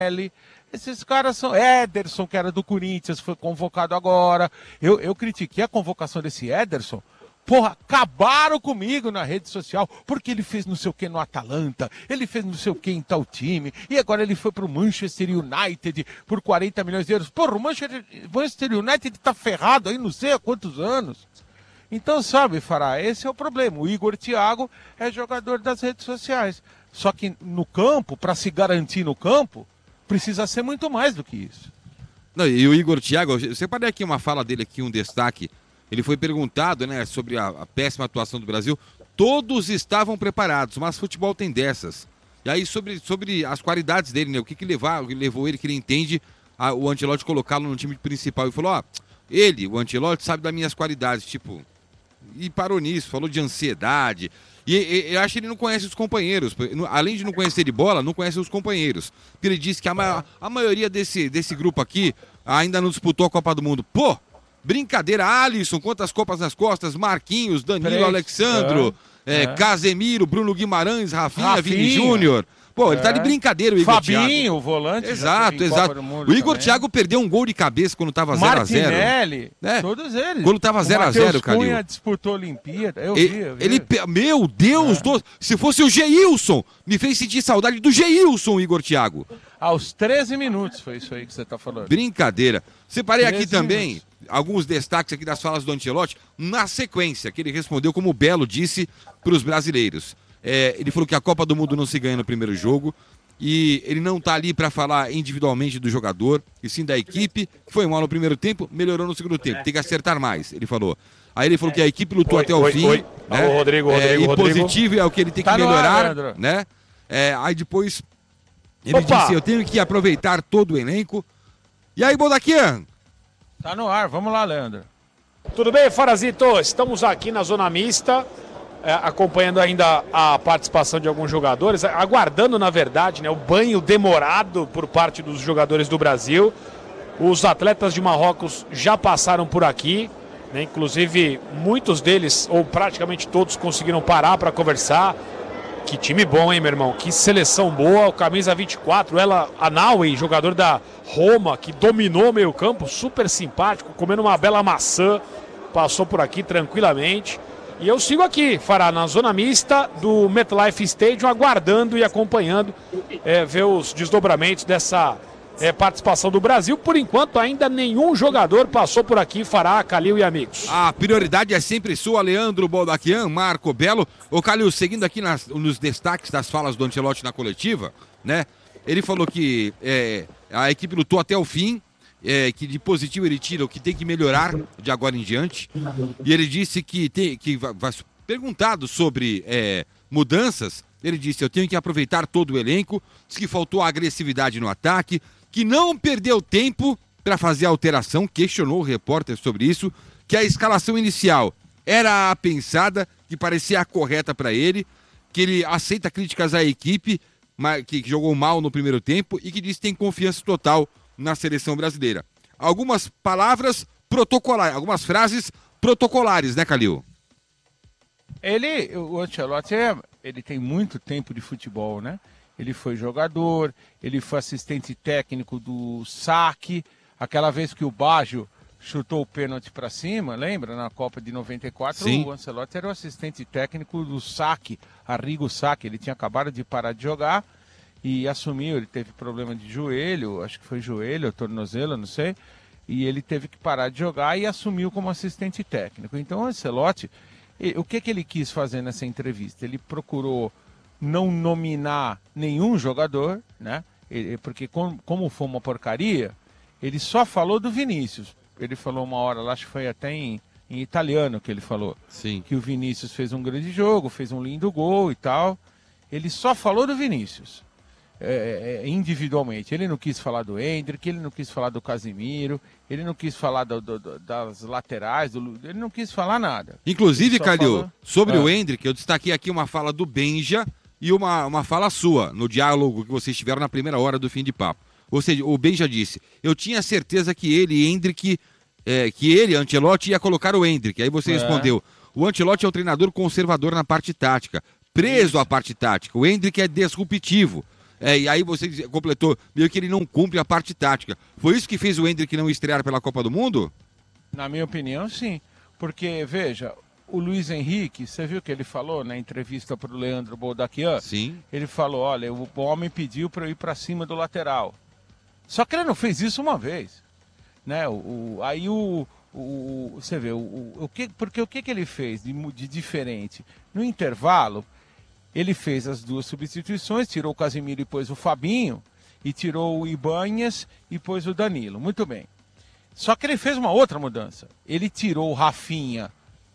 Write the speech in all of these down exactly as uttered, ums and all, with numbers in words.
Esses caras são... Ederson, que era do Corinthians, foi convocado agora. Eu, eu critiquei a convocação desse Ederson. Porra, acabaram comigo na rede social, porque ele fez não sei o que no Atalanta, ele fez não sei o que em tal time, e agora ele foi pro Manchester United por quarenta milhões de euros. Porra, o Manchester, Manchester United tá ferrado aí não sei há quantos anos. Então, sabe, Fará, esse é o problema. O Igor Thiago é jogador das redes sociais. Só que no campo, para se garantir no campo, precisa ser muito mais do que isso. Não, e o Igor Thiago, eu separei aqui uma fala dele, aqui um destaque. Ele foi perguntado, né, sobre a, a péssima atuação do Brasil. Todos estavam preparados, mas futebol tem dessas. E aí, sobre, sobre as qualidades dele, né, o que, que levar, levou ele, que ele entende a, o Ancelotti colocá-lo no time principal. Ele falou, ó, ele, o Ancelotti, sabe das minhas qualidades, tipo... E parou nisso, falou de ansiedade. E, e eu acho que ele não conhece os companheiros. Além de não conhecer de bola, não conhece os companheiros. Porque ele disse que a, ma- a maioria desse, desse grupo aqui ainda não disputou a Copa do Mundo. Pô, brincadeira. Alisson, quantas copas nas costas? Marquinhos, Danilo, Três. Alexandro, é, É. é. Casemiro, Bruno Guimarães, Rafinha, Rafinha. Vini Júnior. Pô, ele tá de brincadeira, o Igor Fabinho, Thiago. o volante. Exato, exato. O Igor também. Thiago perdeu um gol de cabeça quando tava zero a zero. Martinelli, né? todos eles. Quando tava zero a zero, Calil. Calil. disputou a Olimpíada, eu Ele, vi, eu vi. ele pe- meu Deus, É. do- se fosse o Geilson, me fez sentir saudade do Geilson, Igor Thiago. Aos treze minutos foi isso aí que você tá falando. Brincadeira. Separei aqui treze também minutos. alguns destaques aqui das falas do Ancelotti, na sequência, que ele respondeu como o Belo disse para os brasileiros. É, ele falou que a Copa do Mundo não se ganha no primeiro jogo, e ele não tá ali para falar individualmente do jogador, e sim da equipe, que foi mal no primeiro tempo, melhorou no segundo tempo, tem que acertar mais, ele falou. Aí ele falou que a equipe lutou Oi, até o oi, fim. oi. Né? Alô, Rodrigo, É, Rodrigo, e Rodrigo. positivo é o que ele tem Tá que no ar, melhorar, Leandro. né? É, aí depois ele Opa! disse, eu tenho que aproveitar todo o elenco. E aí, Bodaquian? Tá no ar, vamos lá, Leandro. Tudo bem, Farazito? Estamos aqui na zona mista, é, acompanhando ainda a participação de alguns jogadores, aguardando, na verdade, né, o banho demorado por parte dos jogadores do Brasil. Os atletas de Marrocos já passaram por aqui, né, inclusive muitos deles, ou praticamente todos, conseguiram parar para conversar. Que time bom, hein, meu irmão? Que seleção boa. O camisa vinte e quatro, ela, Anaui, jogador da Roma, que dominou o meio campo, super simpático, comendo uma bela maçã, passou por aqui tranquilamente. E eu sigo aqui, Fará, na zona mista do MetLife Stadium, aguardando e acompanhando, é, ver os desdobramentos dessa é, participação do Brasil. Por enquanto, ainda nenhum jogador passou por aqui, Fará, Calil e amigos. A prioridade é sempre sua, Leandro Bodaquian, Marco Belo. Ô, Calil, seguindo aqui nas- nos destaques das falas do Ancelotti na coletiva, né? Ele falou que é, a equipe lutou até o fim, é, que de positivo ele tira o que tem que melhorar de agora em diante. E ele disse que, tem, que vai, vai- perguntado sobre é, mudanças, ele disse, eu tenho que aproveitar todo o elenco, disse que faltou agressividade no ataque, que não perdeu tempo para fazer a alteração, questionou o repórter sobre isso, que a escalação inicial era a pensada, que parecia a correta para ele, que ele aceita críticas à equipe, mas que jogou mal no primeiro tempo e que diz que tem confiança total na seleção brasileira. Algumas palavras protocolares, algumas frases protocolares, né, Calil? Ele, o Ancelotti, é, ele tem muito tempo de futebol, né? Ele foi jogador, ele foi assistente técnico do saque, aquela vez que o Baggio chutou o pênalti para cima, lembra? Na Copa de noventa e quatro, Sim. o Ancelotti era o assistente técnico do saque, Arrigo Sacchi, ele tinha acabado de parar de jogar e assumiu, ele teve problema de joelho, acho que foi joelho ou tornozelo, não sei, e ele teve que parar de jogar e assumiu como assistente técnico. Então o Ancelotti, e- o que, que ele quis fazer nessa entrevista? Ele procurou não nominar nenhum jogador, né? Ele- porque com- como foi uma porcaria, ele só falou do Vinícius. Ele falou uma hora lá, acho que foi até em, em italiano que ele falou. Sim. Que o Vinícius fez um grande jogo, fez um lindo gol e tal. Ele só falou do Vinícius, é, é, individualmente. Ele não quis falar do Endrick, ele não quis falar do Casimiro, ele não quis falar do- do- do- das laterais, do Lu- ele não quis falar nada. Inclusive, Ele só Calil, falou- sobre Ah. o Endrick, eu destaquei aqui uma fala do Benja e uma, uma fala sua, no diálogo que vocês tiveram na primeira hora do fim de papo. Ou seja, o Benja disse, eu tinha certeza que ele, Endrick, é, que ele, Ancelotti, ia colocar o Endrick. Aí você É. respondeu, o Ancelotti é um treinador conservador na parte tática, preso à parte tática. O Endrick é disruptivo. É, e aí você completou, meio que ele não cumpre a parte tática. Foi isso que fez o Endrick não estrear pela Copa do Mundo? Na minha opinião, sim. Porque, veja, o Luiz Henrique, você viu o que ele falou na entrevista para o Leandro Boldaquian? Sim. Ele falou, olha, o homem pediu para eu ir para cima do lateral. Só que ele não fez isso uma vez. Né? O, o, aí o, o... Você vê, o, o, o que, porque o que, que ele fez de, de diferente? No intervalo, ele fez as duas substituições, tirou o Casemiro e pôs o Fabinho, e tirou o Ibanhas e pôs o Danilo. Muito bem. Só que ele fez uma outra mudança. Ele tirou o Rafinha.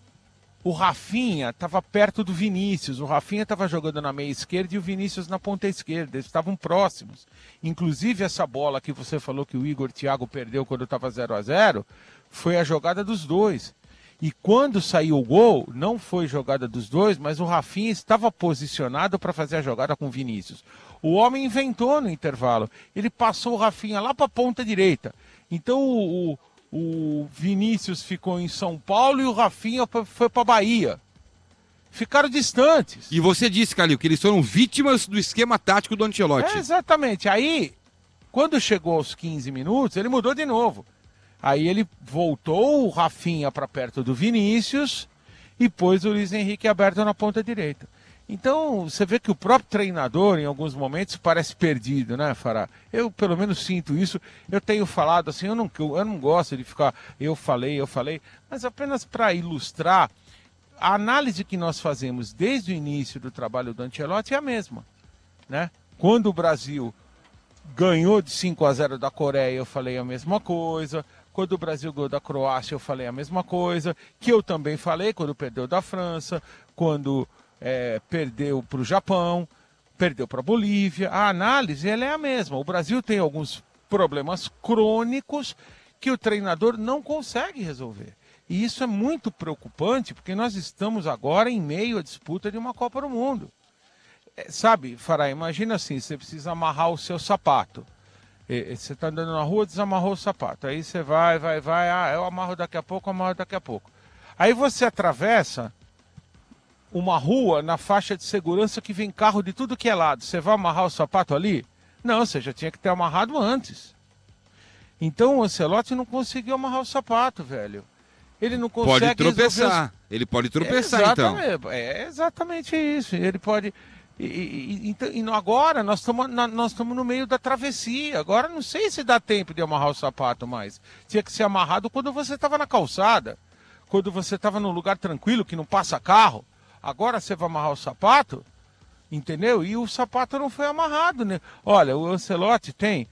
O Rafinha estava perto do Vinícius. O Rafinha estava jogando na meia esquerda e o Vinícius na ponta esquerda. Eles estavam próximos. Inclusive, essa bola que você falou que o Igor Thiago perdeu quando estava zero a zero, foi a jogada dos dois. E quando saiu o gol, não foi jogada dos dois, mas o Rafinha estava posicionado para fazer a jogada com o Vinícius. O homem inventou no intervalo. Ele passou o Rafinha lá para a ponta direita. Então o, o Vinícius ficou em São Paulo e o Rafinha foi para a Bahia. Ficaram distantes. E você disse, Calil, que eles foram vítimas do esquema tático do Ancelotti. É, exatamente. Aí, quando chegou aos quinze minutos, ele mudou de novo. Aí ele voltou o Rafinha para perto do Vinícius e pôs o Luiz Henrique aberto na ponta direita. Então, você vê que o próprio treinador, em alguns momentos, parece perdido, né, Fará? Eu, pelo menos, sinto isso. Eu tenho falado assim, eu não, eu não gosto de ficar, eu falei, eu falei, mas apenas para ilustrar, a análise que nós fazemos desde o início do trabalho do Ancelotti é a mesma, né? Quando o Brasil ganhou de cinco a zero da Coreia, eu falei a mesma coisa. Quando o Brasil ganhou da Croácia, eu falei a mesma coisa, que eu também falei quando perdeu da França, quando é, perdeu para o Japão, perdeu para a Bolívia. A análise ela é a mesma. O Brasil tem alguns problemas crônicos que o treinador não consegue resolver. E isso é muito preocupante, porque nós estamos agora em meio à disputa de uma Copa do Mundo. É, sabe, Fará, imagina assim, você precisa amarrar o seu sapato. Você está andando na rua, desamarrou o sapato. Aí você vai, vai, vai. Ah, eu amarro daqui a pouco, eu amarro daqui a pouco. Aí você atravessa uma rua na faixa de segurança que vem carro de tudo que é lado. Você vai amarrar o sapato ali? Não, você já tinha que ter amarrado antes. Então o Ancelotti não conseguiu amarrar o sapato, velho. Ele não consegue... Pode tropeçar. Os... Ele pode tropeçar, é então. É exatamente isso. Ele pode... E, e, e, e agora nós estamos nós estamos no meio da travessia. Agora não sei se dá tempo de amarrar o sapato mais. Tinha que ser amarrado quando você estava na calçada, quando você estava num lugar tranquilo que não passa carro. Agora você vai amarrar o sapato, entendeu? E o sapato não foi amarrado, né? Olha, o Ancelotti tem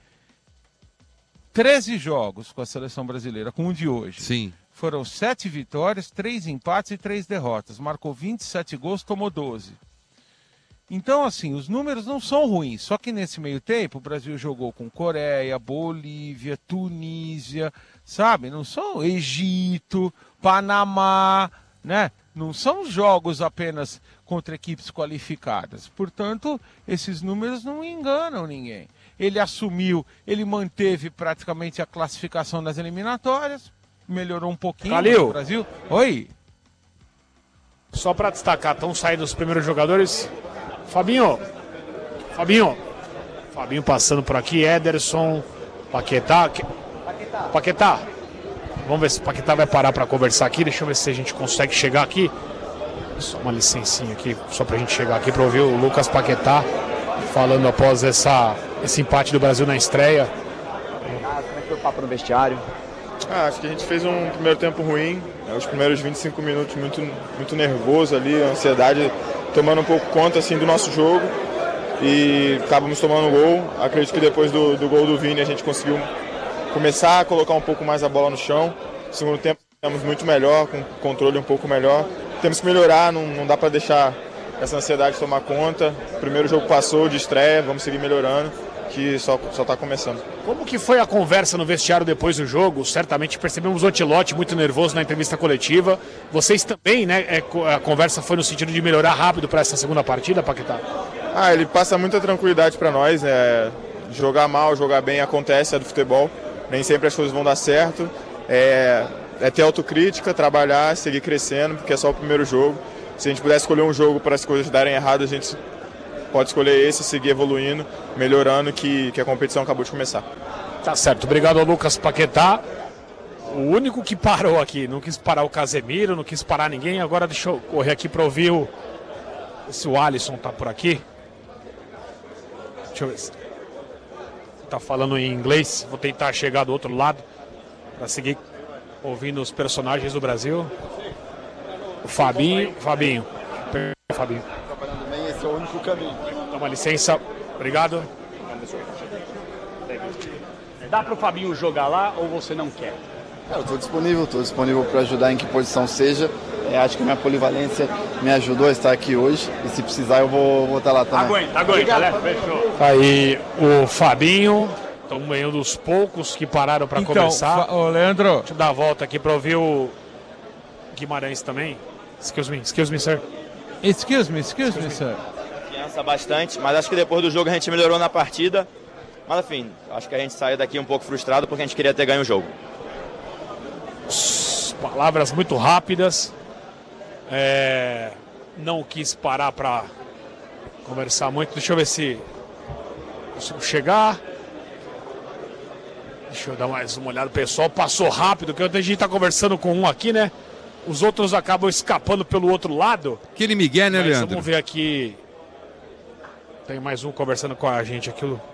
treze jogos com a seleção brasileira, com o de hoje. Sim. Foram sete vitórias, três empates e três derrotas. Marcou vinte e sete gols, tomou doze. Então, assim, os números não são ruins, só que nesse meio tempo o Brasil jogou com Coreia, Bolívia, Tunísia, sabe? Não são Egito, Panamá, né? Não são jogos apenas contra equipes qualificadas. Portanto, esses números não enganam ninguém. Ele assumiu, ele manteve praticamente a classificação das eliminatórias, melhorou um pouquinho Calil. no Brasil. Oi? Só para destacar, estão saindo os primeiros jogadores... Fabinho, Fabinho, Fabinho passando por aqui, Ederson, Paquetá, Paquetá, Paquetá. Vamos ver se o Paquetá vai parar para conversar aqui, deixa eu ver se a gente consegue chegar aqui. Só uma licencinha aqui, só pra gente chegar aqui para ouvir o Lucas Paquetá falando após essa, esse empate do Brasil na estreia. Ah, como é que foi o papo no vestiário? Ah, acho que a gente fez um primeiro tempo ruim, né? Os primeiros vinte e cinco minutos muito, muito nervoso ali, a ansiedade tomando um pouco conta assim, do nosso jogo e acabamos tomando um gol. Acredito que depois do, do gol do Vini a gente conseguiu começar a colocar um pouco mais a bola no chão. No segundo tempo estamos muito melhor, com controle um pouco melhor. Temos que melhorar, não, não dá para deixar essa ansiedade tomar conta. O primeiro jogo passou de estreia, vamos seguir melhorando, que só está começando. Como que foi a conversa no vestiário depois do jogo? Certamente percebemos o Ancelotti muito nervoso na entrevista coletiva. Vocês também, né? A conversa foi no sentido de melhorar rápido para essa segunda partida, Paquetá? Ah, ele passa muita tranquilidade para nós. É, jogar mal, jogar bem acontece, é do futebol. Nem sempre as coisas vão dar certo. É, é ter autocrítica, trabalhar, seguir crescendo, porque é só o primeiro jogo. Se a gente pudesse escolher um jogo para as coisas darem errado, a gente pode escolher esse, seguir evoluindo, melhorando, que, que a competição acabou de começar. Tá certo, obrigado ao Lucas Paquetá. O único que parou aqui, não quis parar o Casemiro, não quis parar ninguém. Agora deixa eu correr aqui para ouvir o... se o Alisson tá por aqui. Deixa eu ver se... tá falando em inglês, vou tentar chegar do outro lado para seguir ouvindo os personagens do Brasil. O Fabinho, Fabinho, Fabinho. Trabalhando bem, esse é o único caminho. Toma licença, obrigado. Dá para o Fabinho jogar lá ou você não quer? Eu estou disponível, estou disponível para ajudar em que posição seja. É, acho que a minha polivalência me ajudou a estar aqui hoje e se precisar eu vou, vou estar lá também. Aguenta, aguenta, né? Fechou. Aí o Fabinho, também um dos poucos que pararam para Então, conversar. Fa- ô, Leandro, Deixa eu dar a volta aqui para ouvir o Guimarães também. Excuse me, excuse me, sir. excuse me, excuse me, sir. Confiança bastante, mas acho que depois do jogo a gente melhorou na partida. Mas enfim, acho que a gente saiu daqui um pouco frustrado porque a gente queria ter ganho o jogo. Palavras muito rápidas. É, não quis parar para conversar muito. Deixa eu ver se consigo chegar. Deixa eu dar mais uma olhada. O pessoal passou rápido, que a gente está conversando com um aqui, né? Os outros acabam escapando pelo outro lado. Aquele Miguel, né, Mas Leandro? vamos ver aqui. Tem mais um conversando com a gente aqui. O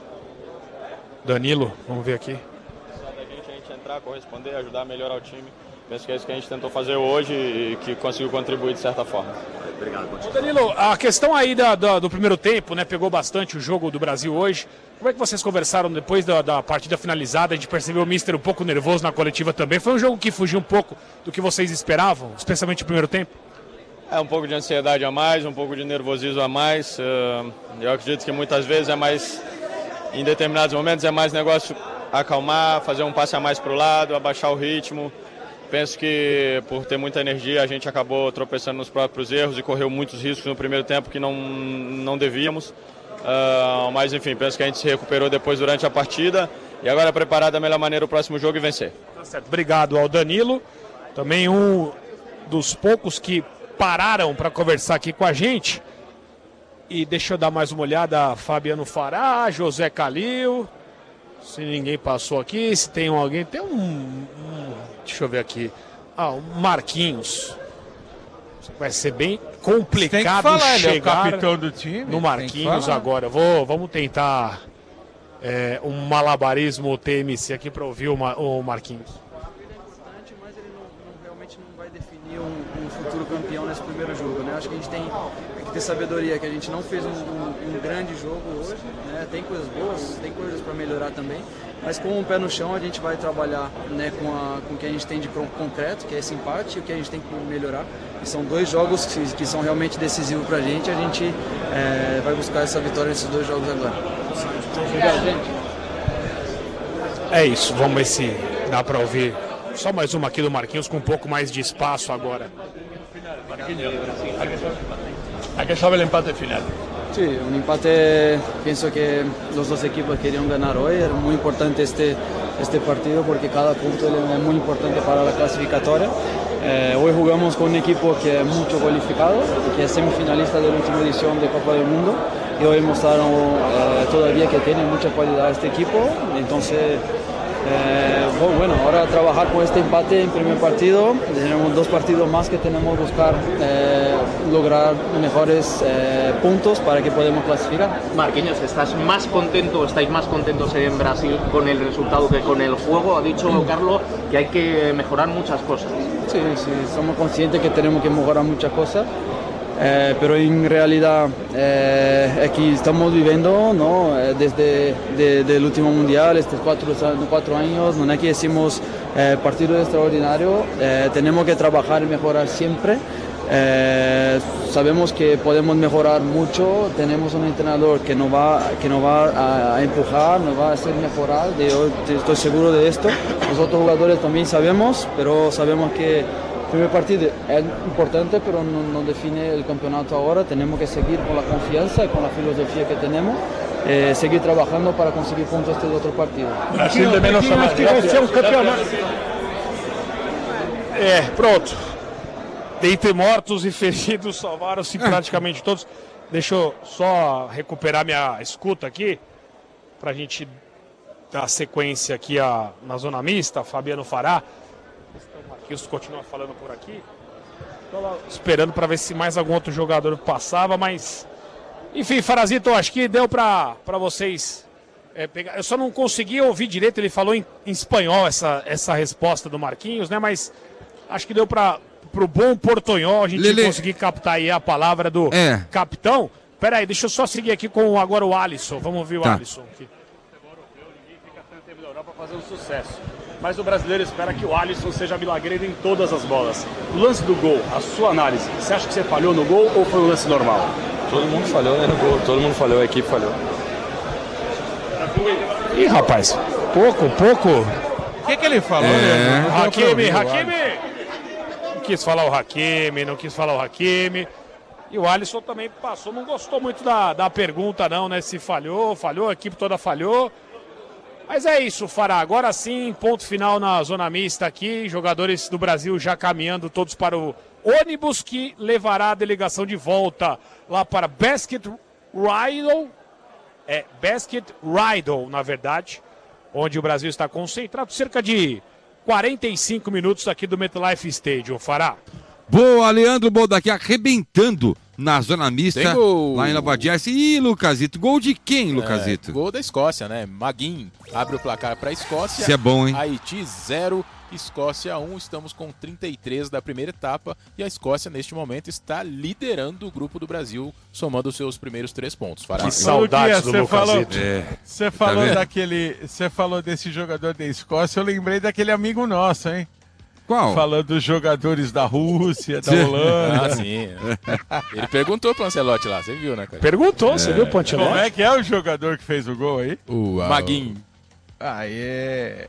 Danilo, vamos ver aqui. A gente, a gente entrar, corresponder, ajudar a melhorar o time. Penso que é isso que a gente tentou fazer hoje e que conseguiu contribuir de certa forma. Ô Danilo, a questão aí da, da- do primeiro tempo, né? Pegou bastante o jogo do Brasil hoje. Como é que vocês conversaram depois da, da partida finalizada? A gente percebeu o Mister um pouco nervoso na coletiva também. Foi um jogo que fugiu um pouco do que vocês esperavam, especialmente no primeiro tempo? É um pouco de ansiedade a mais, um pouco de nervosismo a mais. eh, Eu acredito que muitas vezes é mais, em determinados momentos, é mais negócio acalmar, fazer um passe a mais para o lado, abaixar o ritmo. Penso que por ter muita energia a gente acabou tropeçando nos próprios erros e correu muitos riscos no primeiro tempo que não, não devíamos. Uh, mas enfim, penso que a gente se recuperou depois durante a partida e agora é preparar da melhor maneira o próximo jogo e vencer. Tá certo. Obrigado ao Danilo, também um dos poucos que pararam para conversar aqui com a gente. E deixa eu dar mais uma olhada, Fabiano Fará, José Calil, se ninguém passou aqui, se tem alguém, tem um, um deixa eu ver aqui, ah, o Marquinhos. Vai ser bem complicado tem que falar, ele é o chegar capitão do time. no tem que Marquinhos falar. agora. Vou, vamos tentar é, um malabarismo T M C aqui para ouvir o, Ma- o Marquinhos. É importante, mas ele não, não- realmente não vai definir um, um futuro campeão nesse primeiro jogo, né? Acho que a gente tem, tem que ter sabedoria, que a gente não fez um, um- um grande jogo hoje, né? Tem coisas boas, tem coisas para melhorar também, mas com o pé no chão a gente vai trabalhar, né, com, a, com o que a gente tem de con- concreto, que é esse empate, e o que a gente tem que melhorar. E são dois jogos que, que são realmente decisivos para a gente, a gente é, vai buscar essa vitória nesses dois jogos agora. Obrigado, gente. É isso, vamos ver se dá para ouvir. Só mais uma aqui do Marquinhos com um pouco mais de espaço agora. ¿A qué sabe el empate final? Sí, un empate, pienso que los dos equipos querían ganar hoy, era muy importante este, este partido porque cada punto es muy importante para la clasificatoria. Eh, hoy jugamos con un equipo que es mucho cualificado, que es semifinalista de la última edición de Copa del Mundo y hoy mostraron eh, todavía que tiene mucha cualidad este equipo, entonces eh, bueno, ahora trabajar con este empate en primer partido, tenemos dos partidos más que tenemos que buscar eh, lograr mejores eh, puntos para que podamos clasificar. Marquinhos, ¿estás más contento, estáis más contentos en Brasil con el resultado que con el juego? Ha dicho Carlos que hay que mejorar muchas cosas. Sí, sí, somos conscientes que tenemos que mejorar muchas cosas, eh, pero en realidad eh, aquí estamos viviendo, ¿no? Eh, desde de, del último mundial, estos cuatro, cuatro años, no es que decimos eh, partido extraordinario, eh, tenemos que trabajar y mejorar siempre. Eh, sabemos que podemos mejorar mucho, tenemos un entrenador que nos va, que nos va a, a empujar, nos va a hacer mejorar, de, yo estoy seguro de esto. Los otros jugadores también sabemos, pero sabemos que el primer partido es importante, pero no, no define el campeonato ahora. Tenemos que seguir con la confianza y con la filosofía que tenemos, eh, seguir trabajando para conseguir puntos este otro partido. Brasil de menos a más. É, pronto. Dentre mortos e feridos, salvaram-se praticamente todos. Deixa eu só recuperar minha escuta aqui, pra gente dar sequência aqui a, na zona mista, Fabiano Fará. O Marquinhos continua falando por aqui. Tô esperando para ver se mais algum outro jogador passava, mas... Enfim, Farazito, acho que deu para vocês é, pegar. Eu só não consegui ouvir direito, ele falou em, em espanhol essa, essa resposta do Marquinhos, né? Mas acho que deu para o bom portunhol a gente Lelê. conseguir captar aí a palavra do É. capitão. Pera aí, deixa eu só seguir aqui com agora o Alisson. Vamos ouvir o Tá. Alisson aqui. Para fazer um sucesso. Mas o brasileiro espera que o Alisson seja milagreiro em todas as bolas. O lance do gol, a sua análise, você acha que você falhou no gol ou foi um lance normal? Todo mundo falhou, né, no gol. Todo mundo falhou, a equipe falhou. Ih, rapaz, pouco, pouco. O que, que ele falou, É. né? Não deu pra Hakimi, ouvir o Hakimi! Não quis falar o Hakimi, não quis falar o Hakimi. E o Alisson também passou, não gostou muito da, da pergunta não, né? Se falhou, falhou, a equipe toda falhou. Mas é isso, Fará. Agora sim, ponto final na zona mista aqui. Jogadores do Brasil já caminhando todos para o ônibus que levará a delegação de volta lá para Basket Ridle. É, Basket Ridle, na verdade, onde o Brasil está concentrado. Cerca de quarenta e cinco minutos aqui do MetLife Stadium, Fará. Boa, Leandro Boldaqui arrebentando na zona mista, Tem gol. lá em Nova Jersey. Ih, Lucasito, gol de quem, Lucasito? É, gol da Escócia, né? Maguinho abre o placar para a Escócia. Isso é bom, hein? Haiti zero, Escócia um. Estamos com trinta e três da primeira etapa e a Escócia, neste momento, está liderando o grupo do Brasil, somando os seus primeiros três pontos. Fará. Que saudades do Você falou, Lucasito. É. você falou vendo? daquele, você falou desse jogador da Escócia, eu lembrei daquele amigo nosso, hein? Qual? Falando dos jogadores da Rússia, da Sim. Holanda. Ah, sim. Ele perguntou pro Ancelotti lá, você viu, né, cara? Perguntou, você viu o Como Pantelotti? é que é o jogador que fez o gol aí? O Maguinho. Ah, é.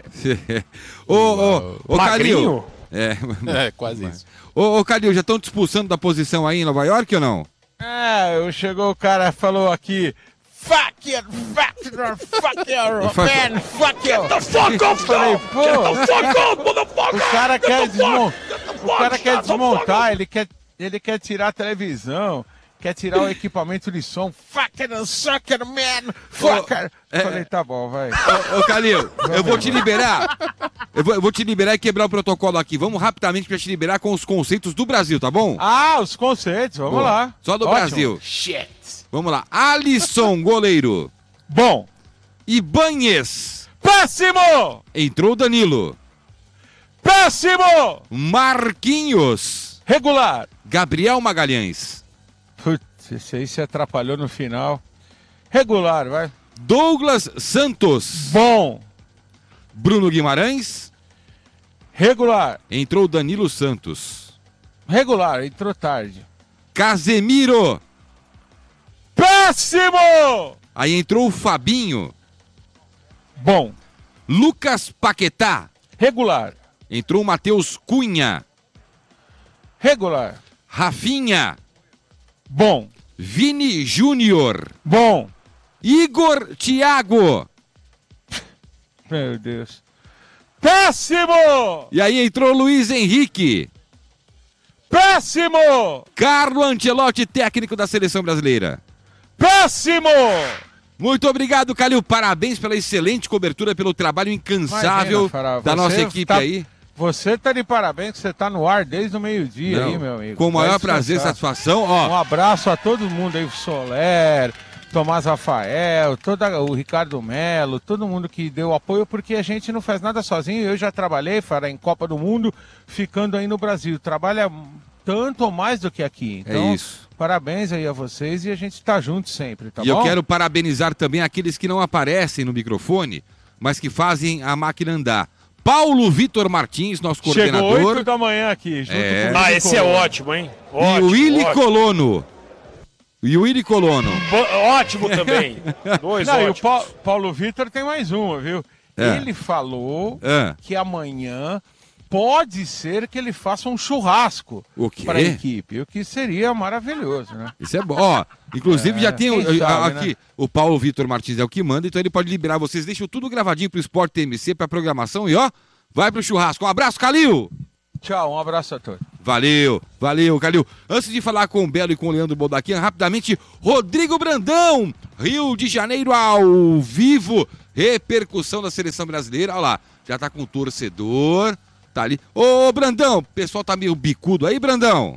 Ô, ô, ô, Calil. Magrinho? É, É, quase isso. ô, ô, Calil, já estão te expulsando da posição aí em Nova York ou não? É, chegou o cara falou aqui. Fuck you, fuck you, fuck you, man, fuck you. Get the fuck off, falei, pô, Fuck off, motherfucker! o cara quer desmontar, o cara quer desmontar, ele quer, ele quer tirar a televisão, quer tirar o equipamento de som. Fuck you, suck you, man, fuck you. é- Falei, tá bom, vai. Ô, ô Calil, eu vou te liberar. Eu vou, eu vou te liberar e quebrar o protocolo aqui. Vamos rapidamente pra te liberar com os conceitos do Brasil, tá bom? Ah, os conceitos, vamos Boa. lá. Só do Ótimo. Brasil. Shit. Vamos lá. Alisson, goleiro. Bom, Ibanez. péssimo, Entrou Danilo. péssimo, Marquinhos. regular. Gabriel Magalhães. Putz, esse aí se atrapalhou no final. Regular, vai. Douglas Santos. Bom, Bruno Guimarães. regular, Entrou Danilo Santos. regular, entrou tarde. Casemiro. Péssimo! Aí entrou o Fabinho. Bom, Lucas Paquetá. regular, Entrou o Matheus Cunha. regular, Rafinha. bom, Vini Júnior. bom. Igor Thiago. Meu Deus. Péssimo! E aí entrou Luiz Henrique. Péssimo! Carlo Ancelotti, técnico da seleção brasileira. Péssimo! Muito obrigado, Calil. Parabéns pela excelente cobertura, pelo trabalho incansável Imagina, Fará, da você nossa equipe tá- aí. Você tá de parabéns que você tá no ar desde o meio-dia Não, aí, meu amigo. com o maior Vai prazer e descansar. satisfação. Ó, Um abraço a todo mundo aí, o Soler, Tomás Rafael, toda, o Ricardo Melo, todo mundo que deu apoio, porque a gente não faz nada sozinho. Eu já trabalhei, Fará, em Copa do Mundo, ficando aí no Brasil. Trabalha tanto ou mais do que aqui. Então, é isso. parabéns aí a vocês e a gente tá junto sempre, tá e bom? eu quero parabenizar também aqueles que não aparecem no microfone, mas que fazem a máquina andar. Paulo Vitor Martins, nosso Chegou coordenador. oito da manhã aqui, junto É. com o Ah, Willi esse é Colombo. ótimo, hein? E Ótimo, o Willi ótimo. Colono. E o Willi Colono. Bo- Ótimo também. Dois Não, e o ótimos. Pa- Paulo Vitor tem mais uma, viu? É. Ele falou É. que amanhã pode ser que ele faça um churrasco O quê? para a equipe, o que seria maravilhoso, né? Isso é bom. Ó, inclusive É, já tem o- quem a- sabe, aqui, né? o Paulo Vitor Martins é o que manda, então ele pode liberar vocês. Deixam tudo gravadinho pro Sport T M C, pra programação e ó, vai pro churrasco. Um abraço, Calil! Tchau, um abraço a todos. Valeu, valeu, Calil. Antes de falar com o Belo e com o Leandro Boldaquian, rapidamente, Rodrigo Brandão, Rio de Janeiro ao vivo, repercussão da seleção brasileira, olha lá, já tá com o torcedor, tá ali. Ô, Brandão, o pessoal tá meio bicudo aí, Brandão?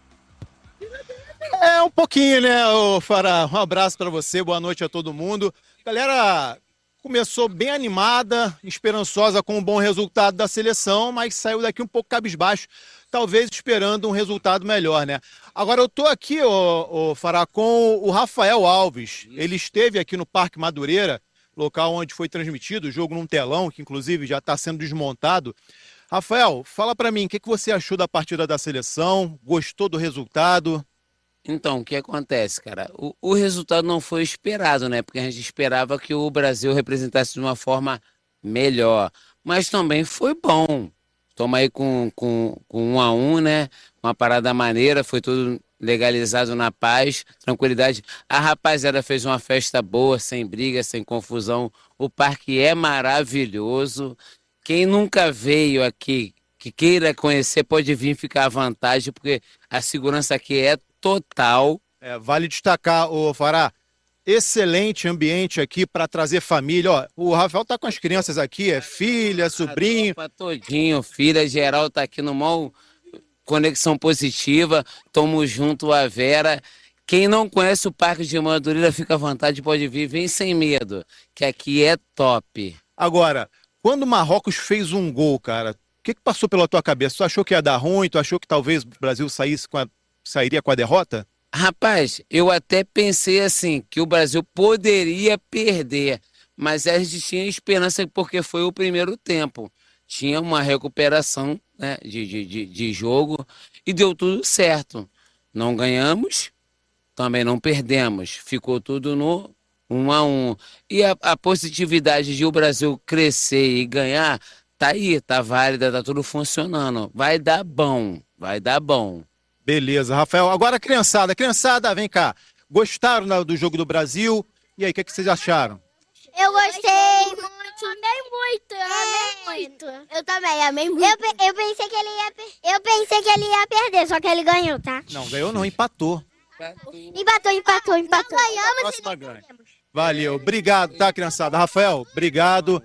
É, um pouquinho, né, ô Fará? Um abraço pra você, boa noite a todo mundo. Galera, começou bem animada, esperançosa com um bom resultado da seleção, mas saiu daqui um pouco cabisbaixo, talvez esperando um resultado melhor, né? Agora eu tô aqui, ô, ô Fará, com o Rafael Alves. Ele esteve aqui no Parque Madureira, local onde foi transmitido o jogo num telão, que inclusive já está sendo desmontado. Rafael, fala pra mim, o que, que você achou da partida da seleção? Gostou do resultado? Então, o que acontece, cara? O, o resultado não foi esperado, né? Porque a gente esperava que o Brasil representasse de uma forma melhor. Mas também foi bom. Estamos aí com, com, com um a um, né? Uma parada maneira, foi tudo legalizado na paz, tranquilidade. A rapaziada fez uma festa boa, sem briga, sem confusão. O parque é maravilhoso. Quem nunca veio aqui, que queira conhecer, pode vir ficar à vontade, porque a segurança aqui é total. É, vale destacar, ô Fará, excelente ambiente aqui para trazer família. Ó, o Rafael tá com as crianças aqui, é filha, sobrinho. Todinho, filha, geral tá aqui no maior conexão positiva. Tamo junto, a Vera. Quem não conhece o Parque de Madureira, fica à vontade, pode vir, vem sem medo, que aqui é top. Agora, quando o Marrocos fez um gol, cara, o que, que passou pela tua cabeça? Tu achou que ia dar ruim? Tu achou que talvez o Brasil saísse com a, sairia com a derrota? Rapaz, eu até pensei assim, que o Brasil poderia perder, mas a gente tinha esperança porque foi o primeiro tempo. Tinha uma recuperação, né, de, de, de, de jogo e deu tudo certo. Não ganhamos, também não perdemos. Ficou tudo no um a um. E a, a positividade de o Brasil crescer e ganhar, tá aí, tá válida, tá tudo funcionando. Vai dar bom, vai dar bom. Beleza, Rafael. Agora, criançada, criançada, vem cá. Gostaram do jogo do Brasil? E aí, o que, que vocês acharam? Eu gostei muito. Amei muito, eu amei muito. Eu também, amei muito. Eu, pe- eu, pensei que ele ia, eu pensei que ele ia perder, só que ele ganhou, tá? Não, ganhou não, empatou. Empatou, empatou, empatou. Não ganhamos Próxima ganha. Valeu, obrigado, tá, criançada? Rafael, obrigado.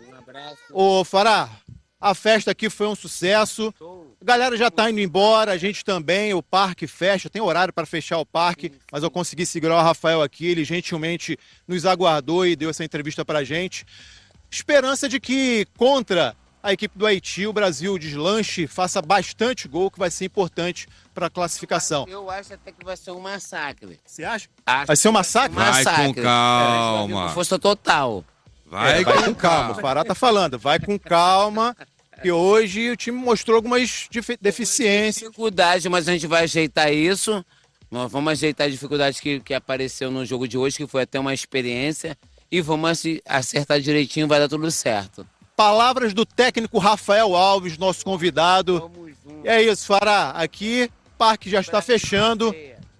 Ô, Fará, a festa aqui foi um sucesso. A galera já tá indo embora, a gente também, o parque fecha, tem horário para fechar o parque, mas eu consegui segurar o Rafael aqui, ele gentilmente nos aguardou e deu essa entrevista pra gente. Esperança de que contra a equipe do Haiti o Brasil deslanche, faça bastante gol, que vai ser importante para a classificação. Eu acho até que vai ser um massacre. Você acha? Acho Vai ser um massacre? Um massacre. Vai com calma. É, força total. Vai, É, vai com com calma, calma. o Fará tá falando, vai com calma, que hoje o time mostrou algumas defi- deficiências. Dificuldade, mas a gente vai ajeitar isso. Nós vamos ajeitar a dificuldade que, que apareceu no jogo de hoje, que foi até uma experiência. E vamos assi- acertar direitinho, vai dar tudo certo. Palavras do técnico Rafael Alves, nosso convidado. E é isso, Fará, aqui o parque já está fechando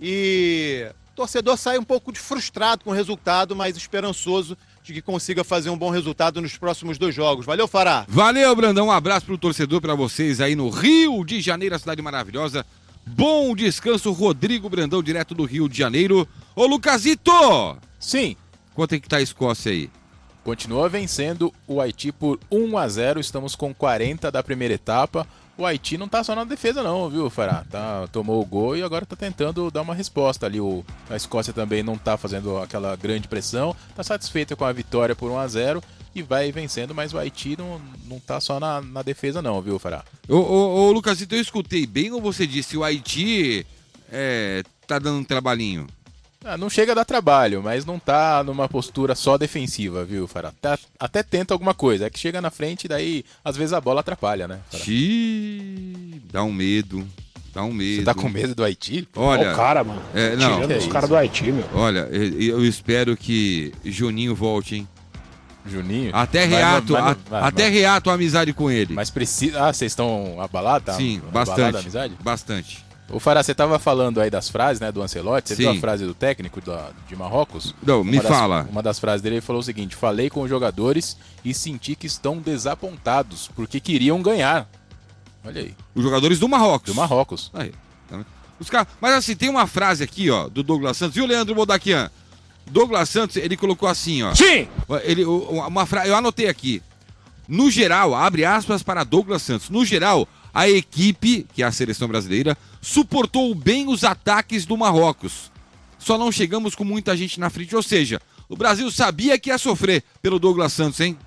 e o torcedor sai um pouco de frustrado com o resultado, mas esperançoso de que consiga fazer um bom resultado nos próximos dois jogos. Valeu, Fará. Valeu, Brandão. Um abraço pro torcedor, pra vocês aí no Rio de Janeiro, a cidade maravilhosa. Bom descanso, Rodrigo Brandão, direto do Rio de Janeiro. Ô, Lucasito! Sim. Quanto é que tá a Escócia aí? Continua vencendo o Haiti por um a zero. Estamos com quarenta da primeira etapa. O Haiti não tá só na defesa não, viu, Fará? Tá, tomou o gol e agora tá tentando dar uma resposta ali. O, a Escócia também não tá fazendo aquela grande pressão. Tá satisfeita com a vitória por um a zero e vai vencendo, mas o Haiti não, não tá só na, na defesa não, viu, Fará? Ô, ô, ô, Lucasito, eu escutei bem ou você disse o Haiti é, tá dando um trabalhinho? Ah, não chega a dar trabalho, mas não tá numa postura só defensiva, viu, Fará? Tá, até tenta alguma coisa, é que chega na frente e daí às vezes a bola atrapalha, né, Fará? Xiii, dá um medo, dá um medo. Você tá com medo do Haiti? Olha, Olha o cara, mano. É, não, Tirando os caras do Haiti, meu. Olha, eu eu espero que Juninho volte, hein? Juninho? Até Vai, reato, vai, vai, a- vai, até vai. reato a amizade com ele. Mas precisa... Ah, vocês estão abalados? Tá? Sim, Abalado bastante. a amizade? Bastante. Ô, Fará, você tava falando aí das frases, né, do Ancelotti. Você Sim. viu a frase do técnico da- de Marrocos? Não, me Uma das- fala. Uma das frases dele, ele falou o seguinte: falei com os jogadores e senti que estão desapontados, porque queriam ganhar. Olha aí. Os jogadores do Marrocos. Do Marrocos. Aí. Os caras... Mas assim, tem uma frase aqui, ó, do Douglas Santos. Viu, Leandro Bodaquian? Douglas Santos, ele colocou assim, ó. Sim! Ele, uma frase, eu anotei aqui. No geral, abre aspas para Douglas Santos. No geral, a equipe, que é a seleção brasileira, suportou bem os ataques do Marrocos. Só não chegamos com muita gente na frente. Ou seja, o Brasil sabia que ia sofrer pelo Douglas Santos, hein?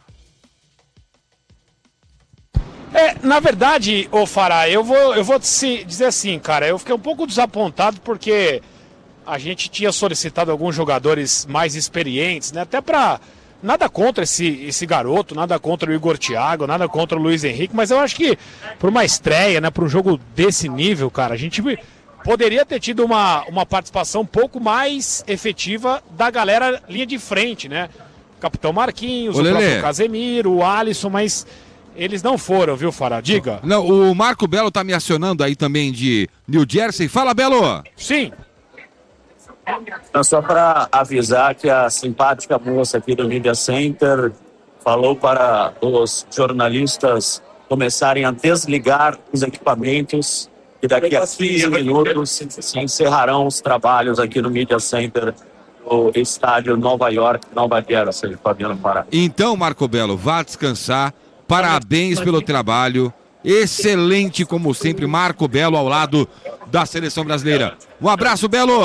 É, na verdade, ô Fará, eu vou, eu vou te dizer assim, cara, eu fiquei um pouco desapontado porque a gente tinha solicitado alguns jogadores mais experientes, né? Até pra... Nada contra esse, esse garoto, nada contra o Igor Thiago, nada contra o Luiz Henrique, mas eu acho que por uma estreia, né, para um jogo desse nível, cara, a gente poderia ter tido uma, uma participação um pouco mais efetiva da galera linha de frente, né? Capitão Marquinhos, Ô, o Lelê. próprio Casemiro, o Alisson, mas eles não foram, viu, Fará? Diga. Não, o Marco Belo tá me acionando aí também de New Jersey. Fala, Belo! Sim. Não, só para avisar que a simpática moça aqui do Media Center falou para os jornalistas começarem a desligar os equipamentos e daqui a quinze minutos se encerrarão os trabalhos aqui no Media Center do estádio Nova York, Nova Jersey, Fabiano Pará. Então, Marco Belo, vá descansar. Parabéns pelo trabalho. Excelente, como sempre, Marco Belo ao lado da seleção brasileira. Um abraço, Belo!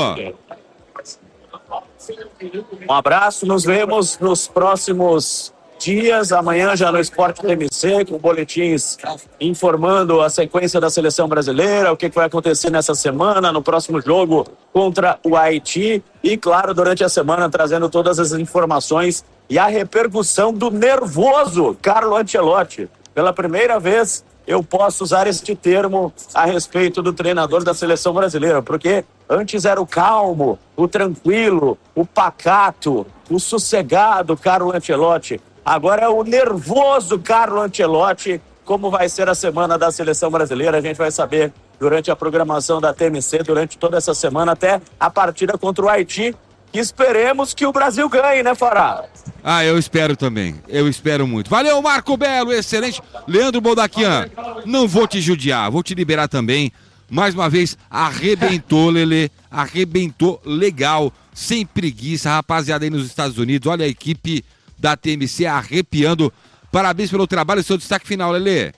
Um abraço, nos vemos nos próximos dias, amanhã já no Esporte T M C, com boletins informando a sequência da seleção brasileira, o que vai acontecer nessa semana, no próximo jogo contra o Haiti e, claro, durante a semana trazendo todas as informações e a repercussão do nervoso Carlo Ancelotti. Pela primeira vez eu posso usar este termo a respeito do treinador da seleção brasileira, porque antes era o calmo, o tranquilo, o pacato, o sossegado Carlo Ancelotti. Agora é o nervoso Carlo Ancelotti. Como vai ser a semana da seleção brasileira, a gente vai saber durante a programação da T M C, durante toda essa semana, até a partida contra o Haiti. Que esperemos que o Brasil ganhe, né, Fará? Ah, eu espero também. Eu espero muito. Valeu, Marco Belo, excelente. Leandro Boldaquian, não vou te judiar, vou te liberar também. Mais uma vez, arrebentou, Lelê. Arrebentou legal, sem preguiça, rapaziada aí nos Estados Unidos. Olha a equipe da T M C arrepiando. Parabéns pelo trabalho e seu destaque final, Lelê.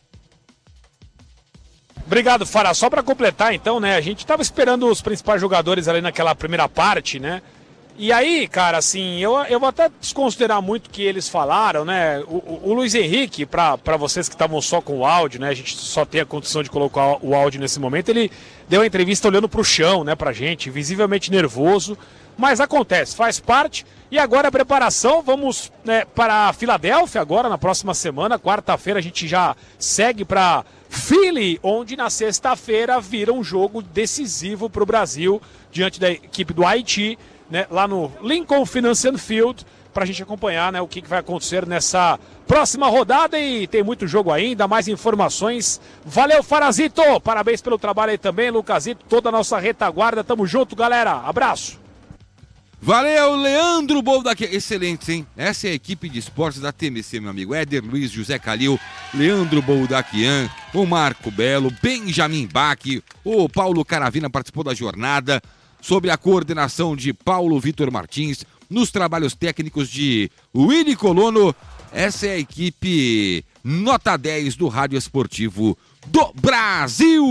Obrigado, Fará. Só para completar, então, né? A gente tava esperando os principais jogadores ali naquela primeira parte, né? E aí, cara, assim, eu, eu vou até desconsiderar muito o que eles falaram, né? O, o, o Luiz Henrique, para vocês que estavam só com o áudio, né? A gente só tem a condição de colocar o áudio nesse momento. Ele deu a entrevista olhando pro chão, né, pra gente, visivelmente nervoso. Mas acontece, faz parte. E agora a preparação, vamos, né, para a Filadélfia agora, na próxima semana. Quarta-feira a gente já segue para Philly, onde na sexta-feira vira um jogo decisivo para o Brasil, diante da equipe do Haiti, né, lá no Lincoln Financial Field, para a gente acompanhar, né, o que, que vai acontecer nessa próxima rodada. E tem muito jogo ainda, mais informações. Valeu, Farazito! Parabéns pelo trabalho aí também, Lucasito, toda a nossa retaguarda. Tamo junto, galera. Abraço! Valeu, Leandro Boldaquian. Excelente, hein? Essa é a equipe de esportes da T M C, meu amigo. Éder Luiz, José Calil, Leandro Boldaquian, o Marco Belo, Benjamin Bach, o Paulo Caravina participou da jornada, sob a coordenação de Paulo Vitor Martins, nos trabalhos técnicos de Willy Colono. Essa é a equipe nota dez do Rádio Esportivo do Brasil.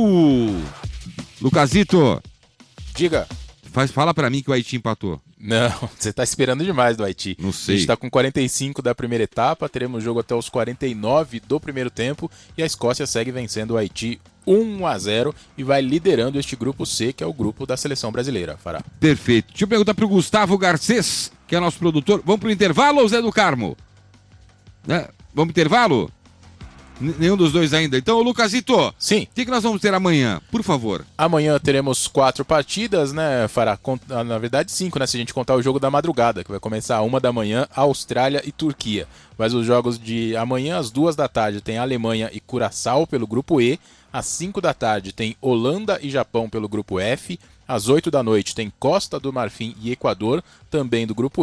Lucasito. Diga. Faz, fala pra mim que o Haiti empatou. Não, você tá esperando demais do Haiti. Não sei. A gente tá com quarenta e cinco da primeira etapa, teremos jogo até os quarenta e nove do primeiro tempo e a Escócia segue vencendo o Haiti um a zero e vai liderando este grupo C, que é o grupo da seleção brasileira, Fará. Perfeito. Deixa eu perguntar pro Gustavo Garcês, que é nosso produtor. Vamos pro intervalo ou Zé do Carmo? Né? Vamos pro intervalo? N- nenhum dos dois ainda. Então, Lucasito. Sim. O que, que nós vamos ter amanhã? Por favor. Amanhã teremos quatro partidas, né, Fará? Na verdade, cinco, né? Se a gente contar o jogo da madrugada, que vai começar a uma da manhã, Austrália e Turquia. Mas os jogos de amanhã, às duas da tarde, tem Alemanha e Curaçao pelo grupo E. Às cinco da tarde tem Holanda e Japão pelo grupo F. Às oito da noite tem Costa do Marfim e Equador, também do grupo E.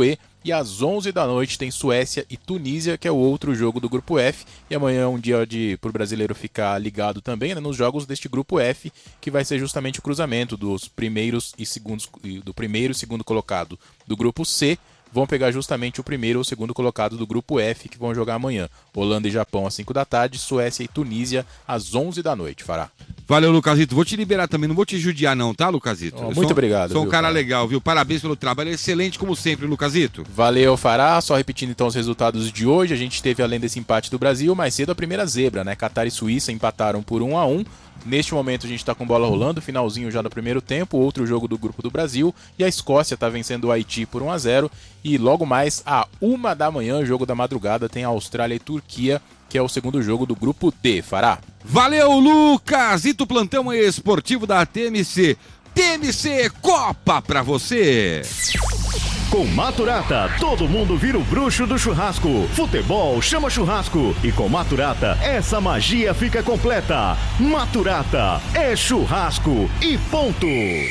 E às onze da noite tem Suécia e Tunísia, que é o outro jogo do grupo F. E amanhã é um dia de para o brasileiro ficar ligado também, né, nos jogos deste grupo F, que vai ser justamente o cruzamento dos primeiros e segundos, do primeiro e segundo colocado do grupo C. Vão pegar justamente o primeiro ou segundo colocado do grupo F, que vão jogar amanhã. Holanda e Japão às cinco da tarde, Suécia e Tunísia às onze da noite, Fará. Valeu, Lucasito. Vou te liberar também, não vou te judiar não, tá, Lucasito? Oh, muito sou, obrigado. Sou um viu, cara Fará? legal, viu? Parabéns pelo trabalho, excelente como sempre, Lucasito. Valeu, Fará. Só repetindo então os resultados de hoje, a gente teve, além desse empate do Brasil, mais cedo a primeira zebra, né? Catar e Suíça empataram por um a um. Neste momento a gente está com bola rolando, finalzinho já no primeiro tempo, outro jogo do grupo do Brasil, e a Escócia está vencendo o Haiti por um a zero, e logo mais à uma da manhã, jogo da madrugada, tem a Austrália e Turquia, que é o segundo jogo do grupo D, Fará. Valeu, Lucasito, plantão esportivo da T M C. T M C Copa pra você. Com Maturata, todo mundo vira o bruxo do churrasco. Futebol chama churrasco. E com Maturata, essa magia fica completa. Maturata é churrasco e ponto.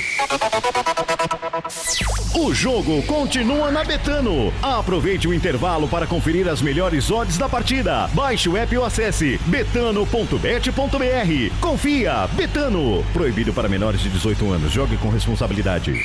O jogo continua na Betano. Aproveite o intervalo para conferir as melhores odds da partida. Baixe o app ou acesse betano ponto bet ponto br. Confia, Betano. Proibido para menores de dezoito anos. Jogue com responsabilidade.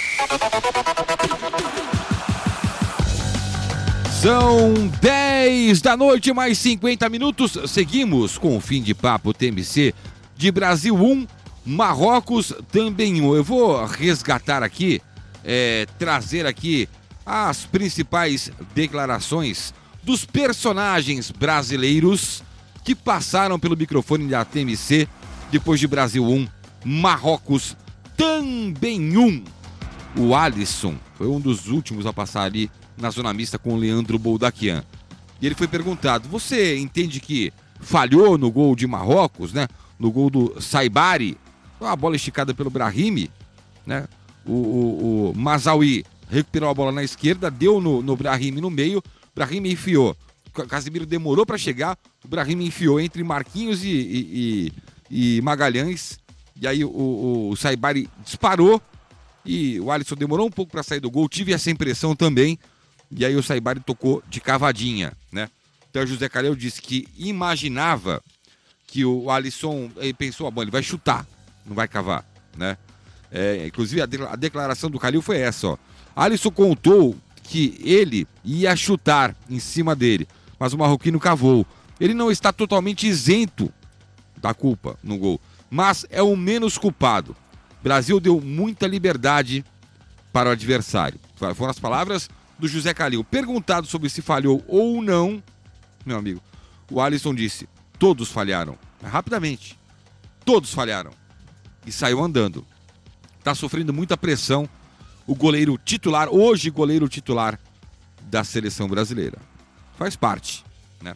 São dez da noite, mais cinquenta minutos. Seguimos com o fim de papo T M C de Brasil um, Marrocos também um. Eu vou resgatar aqui, é, trazer aqui as principais declarações dos personagens brasileiros que passaram pelo microfone da T M C depois de Brasil um, Marrocos também um. O Alisson foi um dos últimos a passar ali na zona mista com o Leandro Boldaquian. E ele foi perguntado, você entende que falhou no gol de Marrocos, né? No gol do Saibari, uma bola esticada pelo Brahimi, né? O, o, o Mazawi recuperou a bola na esquerda, deu no, no Brahimi no meio, Brahimi enfiou. O Casemiro demorou para chegar, o Brahimi enfiou entre Marquinhos e, e, e, e Magalhães, e aí o, o, o Saibari disparou, e o Alisson demorou um pouco para sair do gol, tive essa impressão também, e aí o Saibari tocou de cavadinha, né? Então o José Calil disse que imaginava que o Alisson, ele pensou, ah, bom, ele vai chutar, não vai cavar, né? É, inclusive a, de, a declaração do Calil foi essa, ó. Alisson contou que ele ia chutar em cima dele, mas o marroquino cavou. Ele não está totalmente isento da culpa no gol, mas é o menos culpado. O Brasil deu muita liberdade para o adversário. Foram as palavras do José Calil. Perguntado sobre se falhou ou não, meu amigo, o Alisson disse, todos falharam. Rapidamente. Todos falharam. E saiu andando. Está sofrendo muita pressão o goleiro titular, hoje goleiro titular da seleção brasileira. Faz parte, né?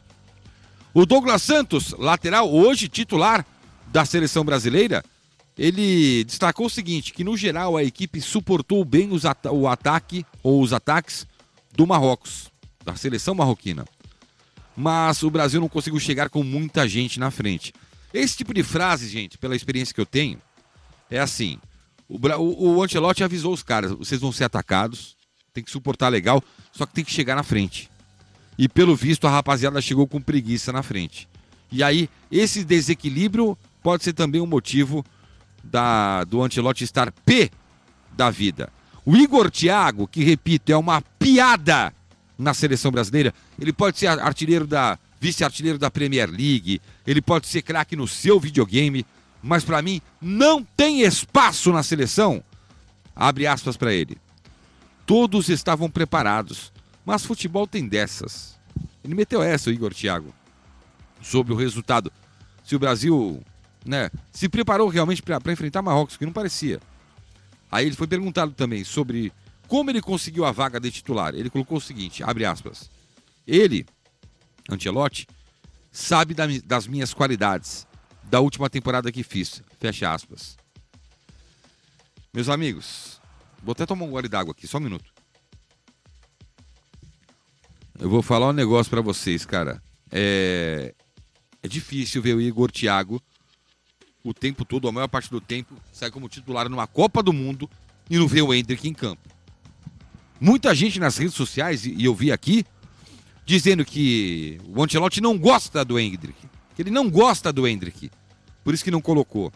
O Douglas Santos, lateral, hoje titular da seleção brasileira, ele destacou o seguinte, que no geral a equipe suportou bem os at- o ataque ou os ataques do Marrocos, da seleção marroquina. Mas o Brasil não conseguiu chegar com muita gente na frente. Esse tipo de frase, gente, pela experiência que eu tenho, é assim, o, o, o Ancelotti avisou os caras, vocês vão ser atacados, tem que suportar legal, só que tem que chegar na frente. E pelo visto a rapaziada chegou com preguiça na frente. E aí, esse desequilíbrio pode ser também um motivo da, do Ancelotti estar pé da vida. O Igor Thiago, que repito, é uma piada na seleção brasileira, ele pode ser artilheiro da, vice-artilheiro da Premier League, ele pode ser craque no seu videogame, mas para mim não tem espaço na seleção. Abre aspas para ele. Todos estavam preparados, mas futebol tem dessas. Ele meteu essa, o Igor Thiago, sobre o resultado. Se o Brasil, né, se preparou realmente para enfrentar Marrocos, que não parecia. Aí ele foi perguntado também sobre como ele conseguiu a vaga de titular. Ele colocou o seguinte, abre aspas. Ele, Ancelotti, sabe da, das minhas qualidades, da última temporada que fiz. Fecha aspas. Meus amigos, vou até tomar um gole d'água aqui, só um minuto. Eu vou falar um negócio pra vocês, cara. É, é difícil ver o Igor Thiago o tempo todo, a maior parte do tempo, sai como titular numa Copa do Mundo e não vê o Endrick em campo. muita gente nas redes sociais, e eu vi aqui, dizendo que o Ancelotti não gosta do Endrick. Que ele não gosta do Endrick. Por isso que não colocou.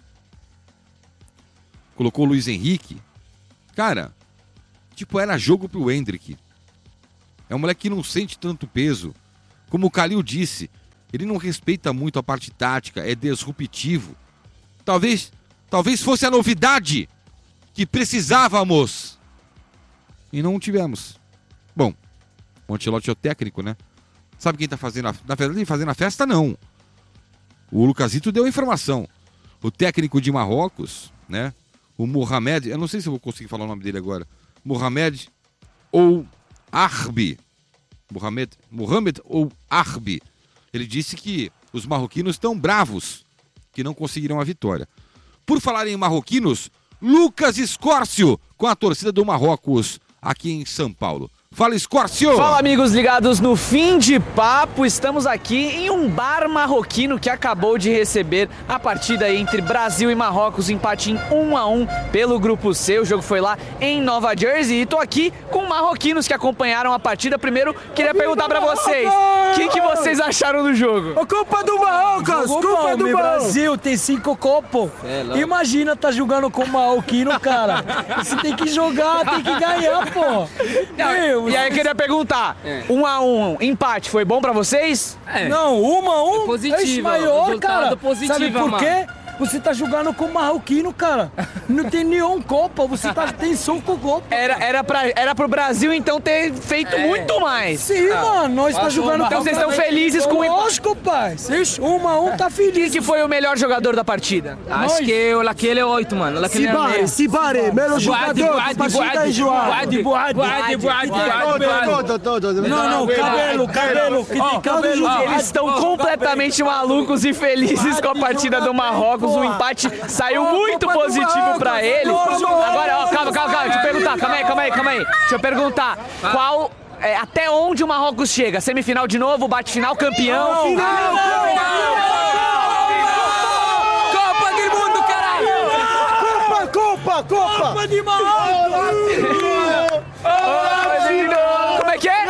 Colocou o Luiz Henrique. Cara, tipo, era jogo pro Endrick. É um moleque que não sente tanto peso. Como o Kalil disse, ele não respeita muito a parte tática, é disruptivo. Talvez, talvez fosse a novidade que precisávamos. E não tivemos. Bom, o Ancelotti é o técnico, né? Sabe quem tá fazendo a... Na verdade, fazendo a festa, não. O Lucasito deu a informação. O técnico de Marrocos, né? O Mohamed, eu não sei se eu vou conseguir falar o nome dele agora. Mohamed ou Arbi. Mohamed, Mohamed ou Arbi. Ele disse que os marroquinos estão bravos, que não conseguiram a vitória. Por falar em marroquinos, Lucas Escórcio com a torcida do Marrocos aqui em São Paulo. Fala, Escórcio! Fala, amigos ligados no Fim de Papo. Estamos aqui em um bar marroquino que acabou de receber a partida entre Brasil e Marrocos, empate em um a um pelo Grupo C. O jogo foi lá em Nova Jersey e tô aqui com marroquinos que acompanharam a partida. Primeiro, queria perguntar pra vocês, o que, que vocês acharam do jogo? A culpa do Marrocos, culpa do Brasil, tem cinco copos. É, imagina tá jogando com o marroquino, cara. Você tem que jogar, tem que ganhar, pô. Não, e aí eu queria perguntar, é. um a um, empate, foi bom pra vocês? É. Não, um a um, é positivo, maior, cara. Positivo, sabe por mano. quê? Você tá jogando com o marroquino, cara. Não tem nenhum copa, você tá, tem cinco copas. Era, era, pra, era pro Brasil, então, ter feito é. muito mais. Sim, ah. mano, nós tá jogando... Então vocês estão felizes com o empate? Lógico, pai. Um a um tá feliz. Quem que foi o melhor jogador da partida? Acho que o Laquele é oito, mano. Sibare, Sibare, melhor jogador. Partida e Boade, Boade, Boade, Boade. Não, não, cabelo, cabelo, que tem cabelo. Eles estão completamente malucos e felizes com a partida do Marrocos. O empate saiu muito positivo pra eles. Agora, ó, calma, calma, calma. Deixa eu perguntar, calma aí, calma aí, calma aí. Deixa eu perguntar, qual... É, até onde o Marrocos chega? Semifinal de novo, bate-final, campeão? Final! Copa do Mundo, caralho! Copa, Copa, Copa! Copa de Marrocos! Como é que é?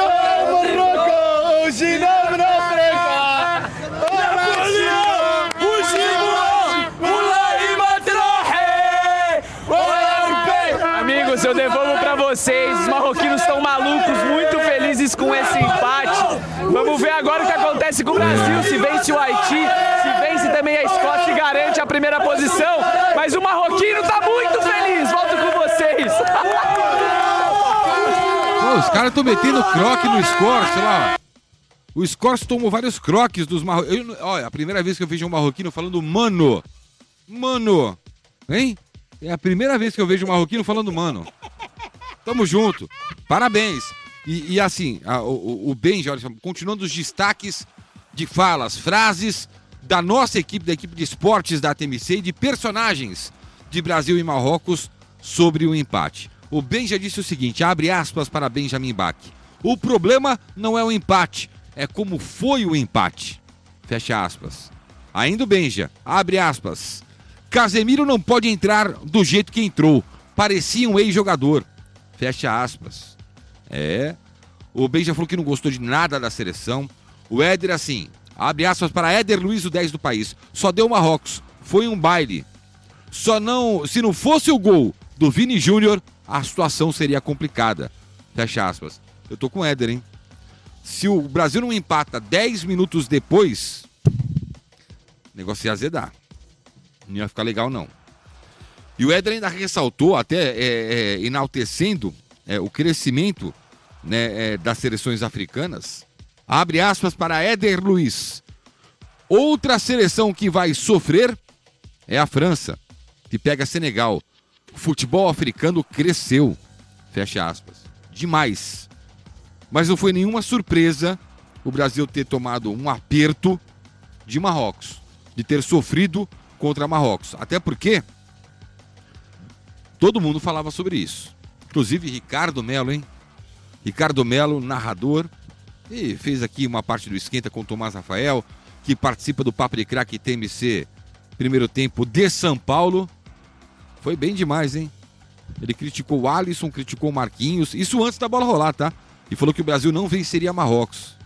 Amigos, eu devolvo pra vocês. Os marroquinos estão malucos, muito felizes com esse empate. Vamos ver agora o que acontece com o Brasil. Se vence o Haiti, se vence também a Escócia e garante a primeira posição. Mas o marroquino tá muito feliz. Volto com vocês. Pô, os caras estão metendo croque no Escócia lá. O Escócia tomou vários croques dos marroquinos. Olha, a primeira vez que eu vejo um marroquino falando mano. Mano. Hein? É a primeira vez que eu vejo um marroquino falando mano. Tamo junto. Parabéns. E, e assim, a, o, o Benja, olha, continuando os destaques de falas, frases da nossa equipe, da equipe de esportes da T M C e de personagens de Brasil e Marrocos sobre o empate. O Benja disse o seguinte, abre aspas para Benjamin Bach. O problema não é o empate, é como foi o empate. Fecha aspas. Ainda o Benja, abre aspas. Casemiro não pode entrar do jeito que entrou. Parecia um ex-jogador. Fecha aspas. É. O Benja falou que não gostou de nada da seleção. O Éder, assim, abre aspas para Éder Luiz, o dez do país. Só deu Marrocos. Foi um baile. Só não... Se não fosse o gol do Vini Júnior, a situação seria complicada. Fecha aspas. Eu tô com o Éder, hein? Se o Brasil não empata dez minutos depois, o negócio ia azedar. Não ia ficar legal, não. E o Éder ainda ressaltou, até é, é, enaltecendo é, o crescimento, né, é, das seleções africanas. Abre aspas para Éder Luiz. Outra seleção que vai sofrer é a França, que pega Senegal. O futebol africano cresceu. Fecha aspas. Demais. Mas não foi nenhuma surpresa o Brasil ter tomado um aperto de Marrocos. De ter sofrido contra Marrocos. Até porque todo mundo falava sobre isso. Inclusive Ricardo Melo, hein? Ricardo Melo, narrador, e fez aqui uma parte do Esquenta com o Tomás Rafael, que participa do Papo de Craque T M C Primeiro Tempo de São Paulo. Foi bem demais, hein? Ele criticou o Alisson, criticou o Marquinhos, isso antes da bola rolar, tá? E falou que o Brasil não venceria Marrocos.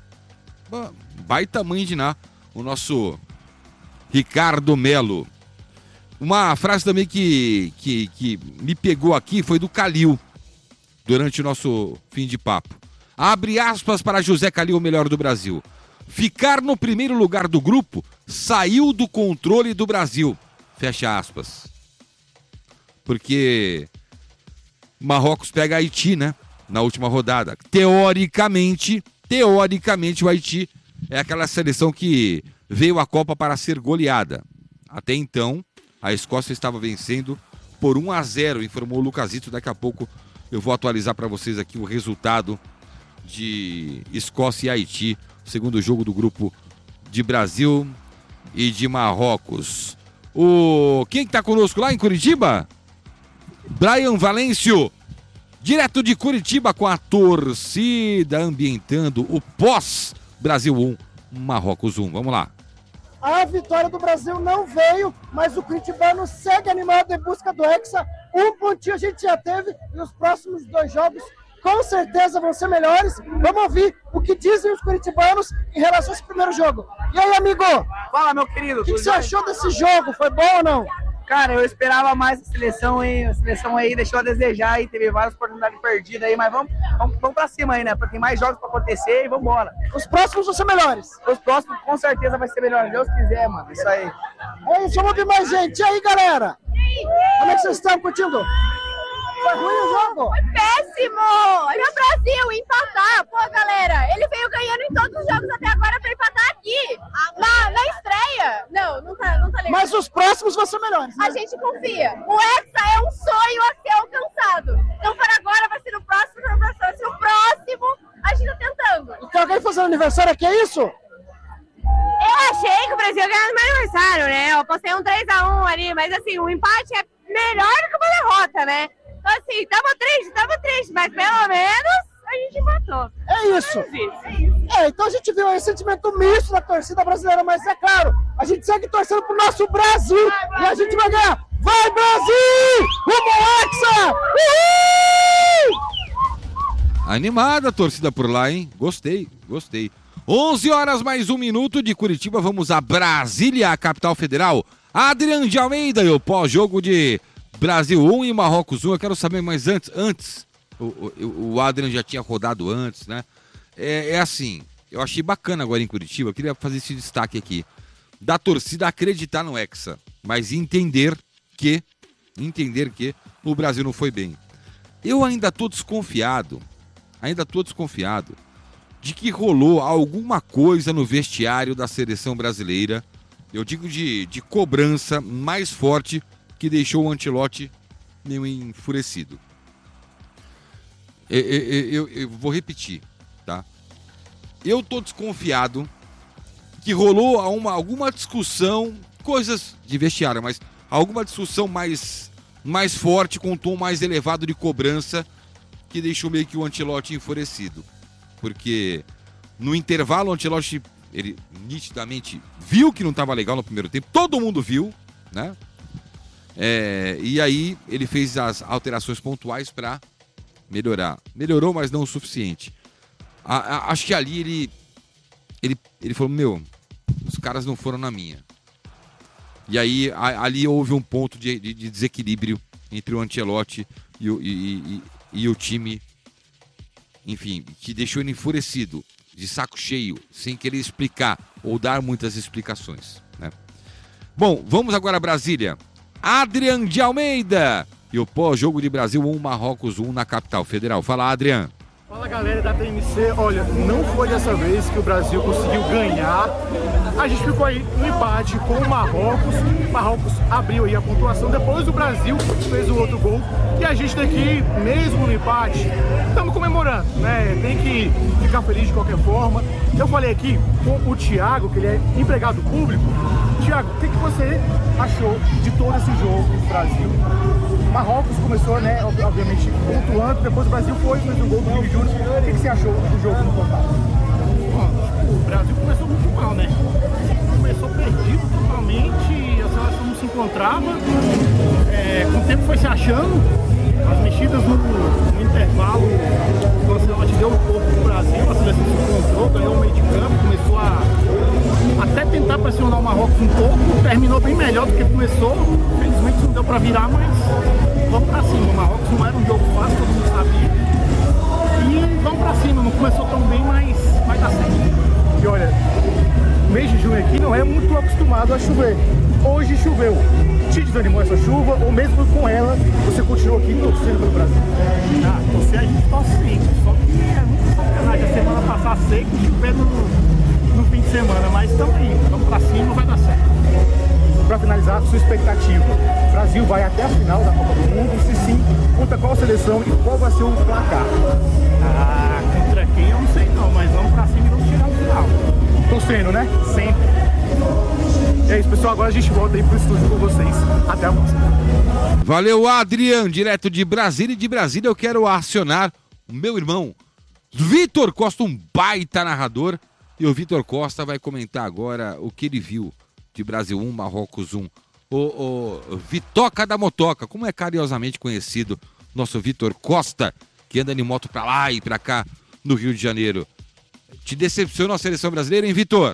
Baita mãe de Ná, o nosso Ricardo Melo. Uma frase também que, que, que me pegou aqui foi do Calil, durante o nosso fim de papo. Abre aspas para José Calil, o melhor do Brasil. Ficar no primeiro lugar do grupo saiu do controle do Brasil. Fecha aspas. Porque Marrocos pega Haiti, né? Na última rodada. Teoricamente, teoricamente o Haiti é aquela seleção que veio à Copa para ser goleada. Até então, a Escócia estava vencendo por um a zero, informou o Lucasito. Daqui a pouco eu vou atualizar para vocês aqui o resultado de Escócia e Haiti, segundo jogo do grupo de Brasil e de Marrocos. O... Quem que tá conosco lá em Curitiba? Brian Valêncio, direto de Curitiba com a torcida ambientando o pós-Brasil um, Marrocos um. Vamos lá. A vitória do Brasil não veio, mas o curitibano segue animado em busca do Hexa. Um pontinho a gente já teve e os próximos dois jogos com certeza vão ser melhores. Vamos ouvir o que dizem os curitibanos em relação a esse primeiro jogo. E aí, amigo? Fala, meu querido. O que, que você achou desse jogo? Foi bom ou não? Cara, eu esperava mais a seleção, hein? A seleção aí deixou a desejar e teve várias oportunidades perdidas aí, mas vamos, vamos, vamos pra cima aí, né? Porque tem mais jogos pra acontecer e vamos embora. Os próximos vão ser melhores? Os próximos com certeza vai ser melhor, se Deus quiser, mano. Isso aí. É isso, vamos ouvir mais gente. E aí, galera? Como é que vocês estão curtindo? Foi ruim o jogo? Foi péssimo! Olha o Brasil empatar. Pô, galera, ele veio ganhando em todos os jogos até agora pra empatar aqui. Na, na estreia. Não, não tá, não tá legal. Mas os próximos vão ser melhores, né? A gente confia. O Hexa é um sonho a ser alcançado. Então, para agora, vai ser no próximo, no próximo, vai ser no próximo. A gente tá tentando. Tem alguém fazendo aniversário aqui, é isso? Eu achei que o Brasil ia ganhar no meu aniversário, né? Eu postei um três a um ali, mas assim, o empate é melhor do que uma derrota, né? Então assim, tava triste, tava triste, mas pelo menos a gente empatou. É isso. É, então a gente viu aí sentimento misto da torcida brasileira, mas é claro, a gente segue torcendo pro nosso Brasil e a gente vai ganhar. Vai, Brasil! Rumo Hexa! Uhul! Animada a torcida por lá, hein? Gostei, gostei. onze horas mais um minuto de Curitiba, vamos a Brasília, a capital federal. Adrian de Almeida e o pós-jogo de Brasil um e Marrocos um. Eu quero saber, mas antes, antes o, o, o Adrian já tinha rodado antes, né? É, é assim, eu achei bacana agora em Curitiba, eu queria fazer esse destaque aqui, da torcida acreditar no Hexa, mas entender que, entender que o Brasil não foi bem. Eu ainda tô desconfiado, ainda tô desconfiado de que rolou alguma coisa no vestiário da seleção brasileira, eu digo de, de cobrança mais forte, que deixou o Ancelotti meio enfurecido. Eu, eu, eu, eu vou repetir, tá? Eu tô desconfiado que rolou uma, alguma discussão, coisas de vestiário, mas alguma discussão mais, mais forte, com um tom mais elevado de cobrança, que deixou meio que o Ancelotti enfurecido. Porque no intervalo o Ancelotti, ele nitidamente viu que não estava legal no primeiro tempo, todo mundo viu, né? É, e aí ele fez as alterações pontuais para melhorar. Melhorou, mas não o suficiente. A, a, acho que ali ele, ele, ele falou, meu, os caras não foram na minha. E aí a, ali houve um ponto de, de, de desequilíbrio entre o Ancelotti e o, e, e, e o time, enfim, que deixou ele enfurecido, de saco cheio, sem querer explicar ou dar muitas explicações, né? Bom, vamos agora a Brasília. Adrian de Almeida e o pós-jogo de Brasil um, Marrocos um na capital federal. Fala, Adrian. Fala, galera da T M C. Olha, não foi dessa vez que o Brasil conseguiu ganhar. A gente ficou aí no empate com o Marrocos. O Marrocos abriu aí a pontuação. Depois o Brasil fez o outro gol. E a gente daqui, mesmo no empate, estamos comemorando, né? Tem que ficar feliz de qualquer forma. Eu falei aqui com o Thiago, que ele é empregado público. Thiago, o que, que você achou de todo esse jogo do Brasil? O Marrocos começou, né, obviamente, pontuando. Depois o Brasil foi, fez um gol do Vini Júnior. O que, que você achou do jogo no total? O Brasil começou muito mal, né? Começou perdido totalmente, a seleção não se encontrava. É, com o tempo foi se achando, as o Marrocos um pouco, terminou bem melhor do que começou. Infelizmente não deu pra virar, mas vamos pra cima. O Marrocos não era um jogo fácil, todo mundo sabia. E vamos pra cima, não começou tão bem, mas vai dar certo. E olha, o mês de junho aqui não é muito acostumado a chover. Hoje choveu. Te desanimou essa chuva ou mesmo com ela, você continua aqui torcendo pelo Brasil? Ah, torcer a gente torce sim, só que é muito sacanagem a semana passar seco e chover no, no fim de semana, mas estamos aí, vamos pra cima, vai dar certo. Para finalizar, sua expectativa, o Brasil vai até a final da Copa do Mundo, e se sim, contra qual seleção e qual vai ser o placar? Ah, contra quem eu não sei não, mas vamos pra cima e vamos chegar no final. Torcendo, né? Sempre. É isso, pessoal. Agora a gente volta aí pro estúdio com vocês. Até a próxima. Valeu, Adrian, direto de Brasília. E de Brasília eu quero acionar o meu irmão, Vitor Costa, um baita narrador. E o Vitor Costa vai comentar agora o que ele viu de Brasil um, Marrocos um. O, o Vitoca da Motoca, como é carinhosamente conhecido, nosso Vitor Costa, que anda de moto pra lá e pra cá no Rio de Janeiro. Te decepcionou a seleção brasileira, hein, Vitor?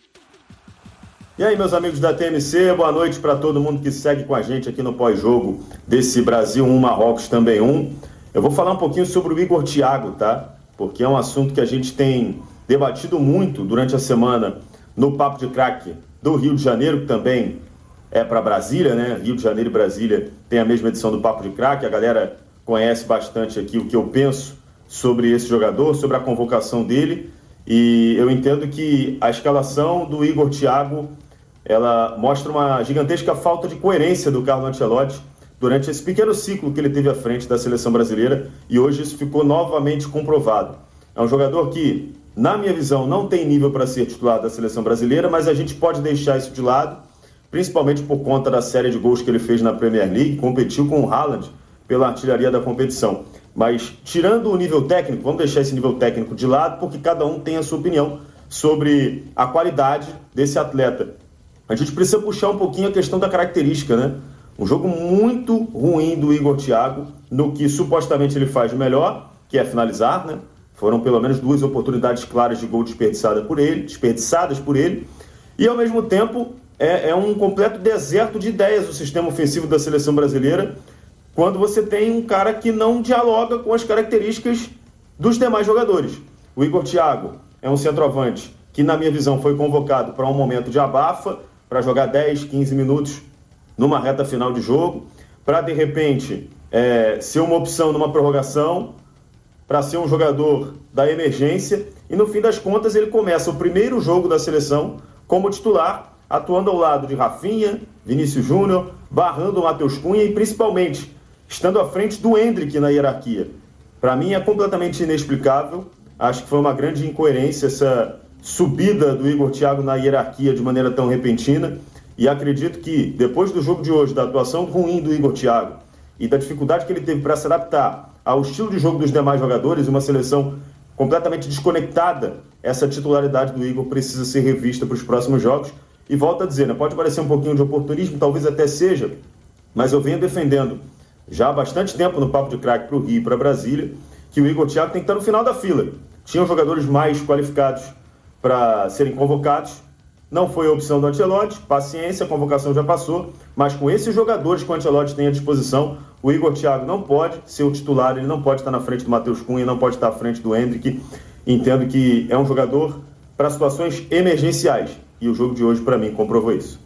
E aí, meus amigos da T M C, boa noite para todo mundo que segue com a gente aqui no pós-jogo desse Brasil um, Marrocos também um. Eu vou falar um pouquinho sobre o Igor Thiago, tá? Porque é um assunto que a gente tem debatido muito durante a semana no Papo de Craque do Rio de Janeiro, que também é para Brasília, né? Rio de Janeiro e Brasília tem a mesma edição do Papo de Craque. A galera conhece bastante aqui o que eu penso sobre esse jogador, sobre a convocação dele. E eu entendo que a escalação do Igor Thiago, ela mostra uma gigantesca falta de coerência do Carlo Ancelotti durante esse pequeno ciclo que ele teve à frente da seleção brasileira, e hoje isso ficou novamente comprovado. É um jogador que, na minha visão, não tem nível para ser titular da seleção brasileira, mas a gente pode deixar isso de lado, principalmente por conta da série de gols que ele fez na Premier League, competiu com o Haaland pela artilharia da competição. Mas, tirando o nível técnico, vamos deixar esse nível técnico de lado, porque cada um tem a sua opinião sobre a qualidade desse atleta. A gente precisa puxar um pouquinho a questão da característica, né? Um jogo muito ruim do Igor Thiago, no que supostamente ele faz melhor, que é finalizar, né? Foram pelo menos duas oportunidades claras de gol desperdiçadas por ele, desperdiçadas por ele. E, ao mesmo tempo, é, é um completo deserto de ideias o sistema ofensivo da seleção brasileira, quando você tem um cara que não dialoga com as características dos demais jogadores. O Igor Thiago é um centroavante que, na minha visão, foi convocado para um momento de abafa, para jogar dez, quinze minutos numa reta final de jogo, para, de repente, é, ser uma opção numa prorrogação, para ser um jogador da emergência, e, no fim das contas, ele começa o primeiro jogo da seleção como titular, atuando ao lado de Rafinha, Vinícius Júnior, barrando o Matheus Cunha e, principalmente, estando à frente do Endrick na hierarquia. Para mim é completamente inexplicável. Acho que foi uma grande incoerência essa subida do Igor Thiago na hierarquia de maneira tão repentina. E acredito que, depois do jogo de hoje, da atuação ruim do Igor Thiago e da dificuldade que ele teve para se adaptar ao estilo de jogo dos demais jogadores, uma seleção completamente desconectada, essa titularidade do Igor precisa ser revista para os próximos jogos. E volto a dizer, né, pode parecer um pouquinho de oportunismo, talvez até seja, mas eu venho defendendo já há bastante tempo no Papo de Craque para o Rio e para Brasília, que o Igor Thiago tem que estar no final da fila. Tinham jogadores mais qualificados para serem convocados, não foi a opção do Ancelotti, paciência, a convocação já passou, mas com esses jogadores que o Ancelotti tem à disposição, o Igor Thiago não pode ser o titular, ele não pode estar na frente do Matheus Cunha, não pode estar à frente do Endrick. Entendo que é um jogador para situações emergenciais, e o jogo de hoje, para mim, comprovou isso.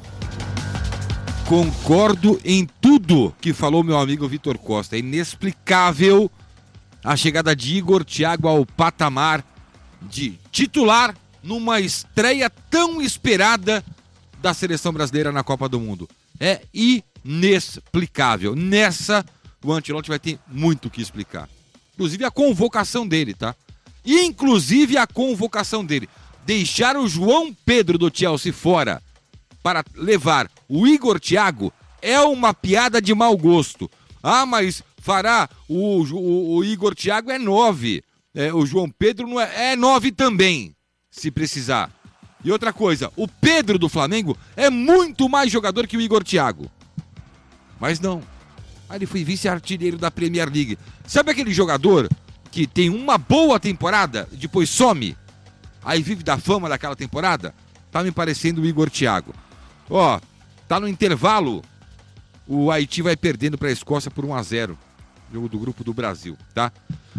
Concordo em tudo que falou meu amigo Vitor Costa. É inexplicável a chegada de Igor Thiago ao patamar de titular numa estreia tão esperada da seleção brasileira na Copa do Mundo. É inexplicável. Nessa, o Ancelotti vai ter muito o que explicar. Inclusive a convocação dele, tá? Inclusive a convocação dele. Deixar o João Pedro do Chelsea fora para levar o Igor Thiago é uma piada de mau gosto. Ah, mas Fará, o, o, o Igor Thiago é nove. É, o João Pedro não é, é nove também, se precisar. E outra coisa, o Pedro do Flamengo é muito mais jogador que o Igor Thiago. Mas não. Ah, ele foi vice-artilheiro da Premier League. Sabe aquele jogador que tem uma boa temporada, depois some, aí vive da fama daquela temporada? tá me parecendo o Igor Thiago. Ó, tá no intervalo, o Haiti vai perdendo para a Escócia por um a zero. Jogo do grupo do Brasil, tá?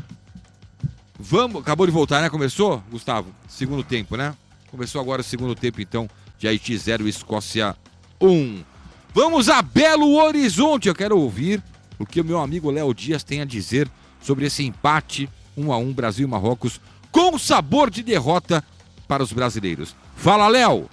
Vamos, acabou de voltar, né? Começou, Gustavo? Segundo tempo, né? Começou agora o segundo tempo, então, de Haiti zero, Escócia um. Vamos a Belo Horizonte. Eu quero ouvir o que o meu amigo Léo Dias tem a dizer sobre esse empate um a um, Brasil e Marrocos, com sabor de derrota para os brasileiros. Fala, Léo!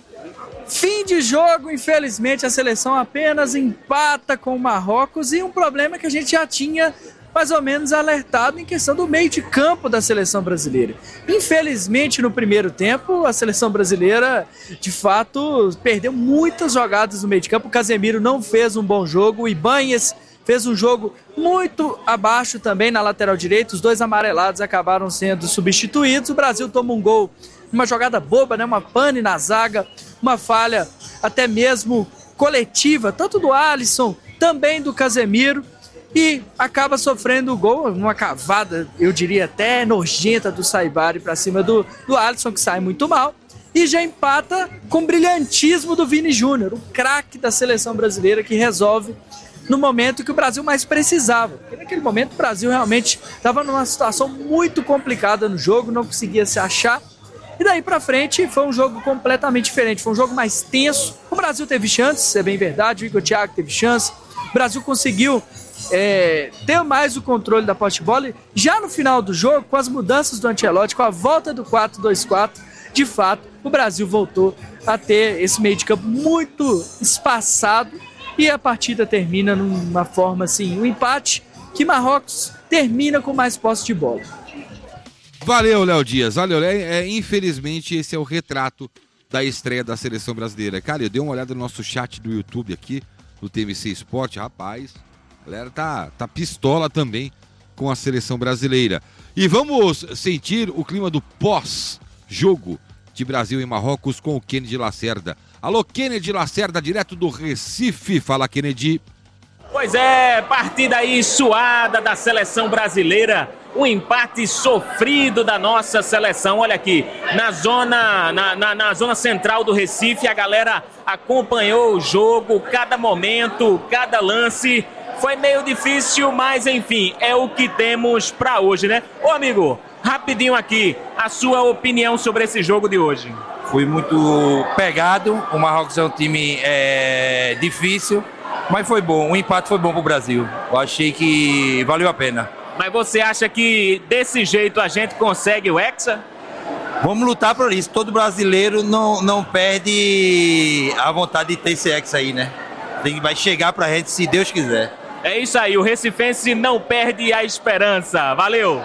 Fim de jogo, infelizmente a seleção apenas empata com o Marrocos e um problema que a gente já tinha mais ou menos alertado em questão do meio de campo da seleção brasileira. Infelizmente, no primeiro tempo, a seleção brasileira, de fato, perdeu muitas jogadas no meio de campo. O Casemiro não fez um bom jogo, o Ibanez fez um jogo muito abaixo também na lateral direita. Os dois amarelados acabaram sendo substituídos. O Brasil toma um gol, uma jogada boba, né? Uma pane na zaga, uma falha até mesmo coletiva, tanto do Alisson, também do Casemiro, e acaba sofrendo o gol, uma cavada, eu diria até nojenta do Saibari para cima do, do Alisson, que sai muito mal, e já empata com o brilhantismo do Vini Júnior, o craque da seleção brasileira que resolve no momento que o Brasil mais precisava. Porque naquele momento o Brasil realmente estava numa situação muito complicada no jogo, não conseguia se achar. E daí pra frente foi um jogo completamente diferente, foi um jogo mais tenso. O Brasil teve chances, é bem verdade, o Igor Thiago teve chance. O Brasil conseguiu é, ter mais o controle da posse de bola. Já no final do jogo, com as mudanças do Ancelotti, com a volta do quatro dois quatro, de fato, o Brasil voltou a ter esse meio de campo muito espaçado. E a partida termina numa forma assim, um empate que Marrocos termina com mais posse de bola. Valeu, Léo Dias. Olha, é, é, infelizmente esse é o retrato da estreia da seleção brasileira. Cara, eu dei uma olhada no nosso chat do YouTube aqui, do T M C Esporte, rapaz, a galera tá, tá pistola também com a seleção brasileira. E vamos sentir o clima do pós-jogo de Brasil e Marrocos com o Kennedy Lacerda. Alô, Kennedy Lacerda, direto do Recife. Fala, Kennedy. Pois é, partida aí suada da seleção brasileira. Um empate sofrido da nossa seleção. Olha aqui, na zona, na, na, na zona central do Recife, a galera acompanhou o jogo, cada momento, cada lance. Foi meio difícil, mas enfim, é o que temos pra hoje, né? Ô amigo, rapidinho aqui, a sua opinião sobre esse jogo de hoje. Fui muito pegado, o Marrocos é um time é, difícil, mas foi bom, o empate foi bom pro Brasil. Eu achei que valeu a pena. Mas você acha que desse jeito a gente consegue o Hexa? Vamos lutar por isso, todo brasileiro não, não perde a vontade de ter esse Hexa aí, né? Tem, vai chegar pra gente se Deus quiser. É isso aí, o recifense não perde a esperança, valeu!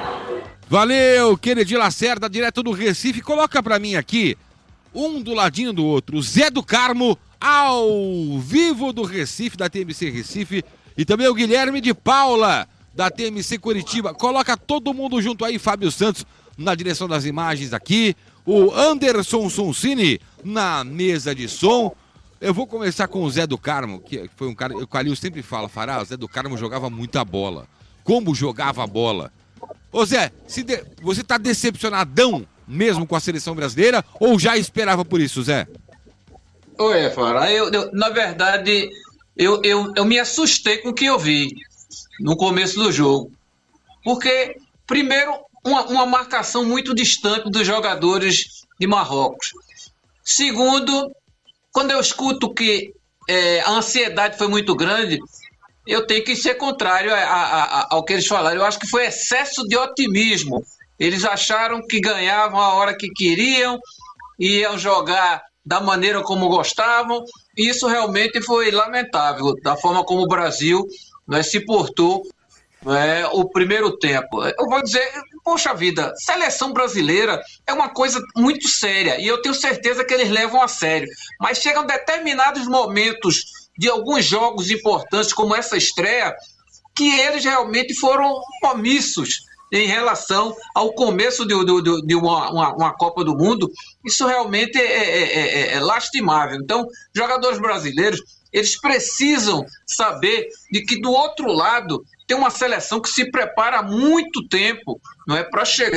Valeu, Kennedy Lacerda, direto do Recife. Coloca pra mim aqui, um do ladinho do outro, o Zé do Carmo, ao vivo do Recife, da T M C Recife, e também o Guilherme de Paula, da T M C Curitiba. Coloca todo mundo junto aí, Fábio Santos na direção das imagens aqui, o Anderson Sonsini na mesa de som. Eu vou começar com o Zé do Carmo, que foi um cara, o Calil sempre fala, Fará, o Zé do Carmo jogava muita bola. Como jogava a bola? Ô Zé, se de... você tá decepcionadão mesmo com a seleção brasileira ou já esperava por isso, Zé? Oi, Fará, eu, eu, na verdade, eu, eu, eu me assustei com o que eu vi no começo do jogo. Porque, primeiro, uma, uma marcação muito distante dos jogadores de Marrocos. Segundo, quando eu escuto que é, a ansiedade foi muito grande, eu tenho que ser contrário a, a, a, ao que eles falaram. Eu acho que foi excesso de otimismo. Eles acharam que ganhavam a hora que queriam, iam jogar da maneira como gostavam, e isso realmente foi lamentável, da forma como o Brasil, né, se portou, né, o primeiro tempo. Eu vou dizer, poxa vida, seleção brasileira é uma coisa muito séria, e eu tenho certeza que eles levam a sério, mas chegam determinados momentos de alguns jogos importantes, como essa estreia, que eles realmente foram omissos em relação ao começo de, de, de uma, uma, uma Copa do Mundo. Isso realmente é, é, é, é lastimável. Então, jogadores brasileiros, eles precisam saber de que do outro lado tem uma seleção que se prepara há muito tempo, não é, para chegar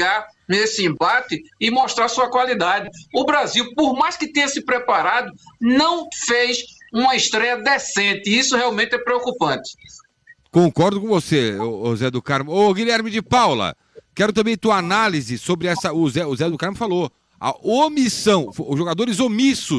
nesse embate e mostrar sua qualidade. O Brasil, por mais que tenha se preparado, não fez uma estreia decente. Isso realmente é preocupante. Concordo com você, ô Zé do Carmo. Ô Guilherme de Paula, quero também tua análise sobre essa. O Zé, o Zé do Carmo falou. A omissão, os jogadores omissos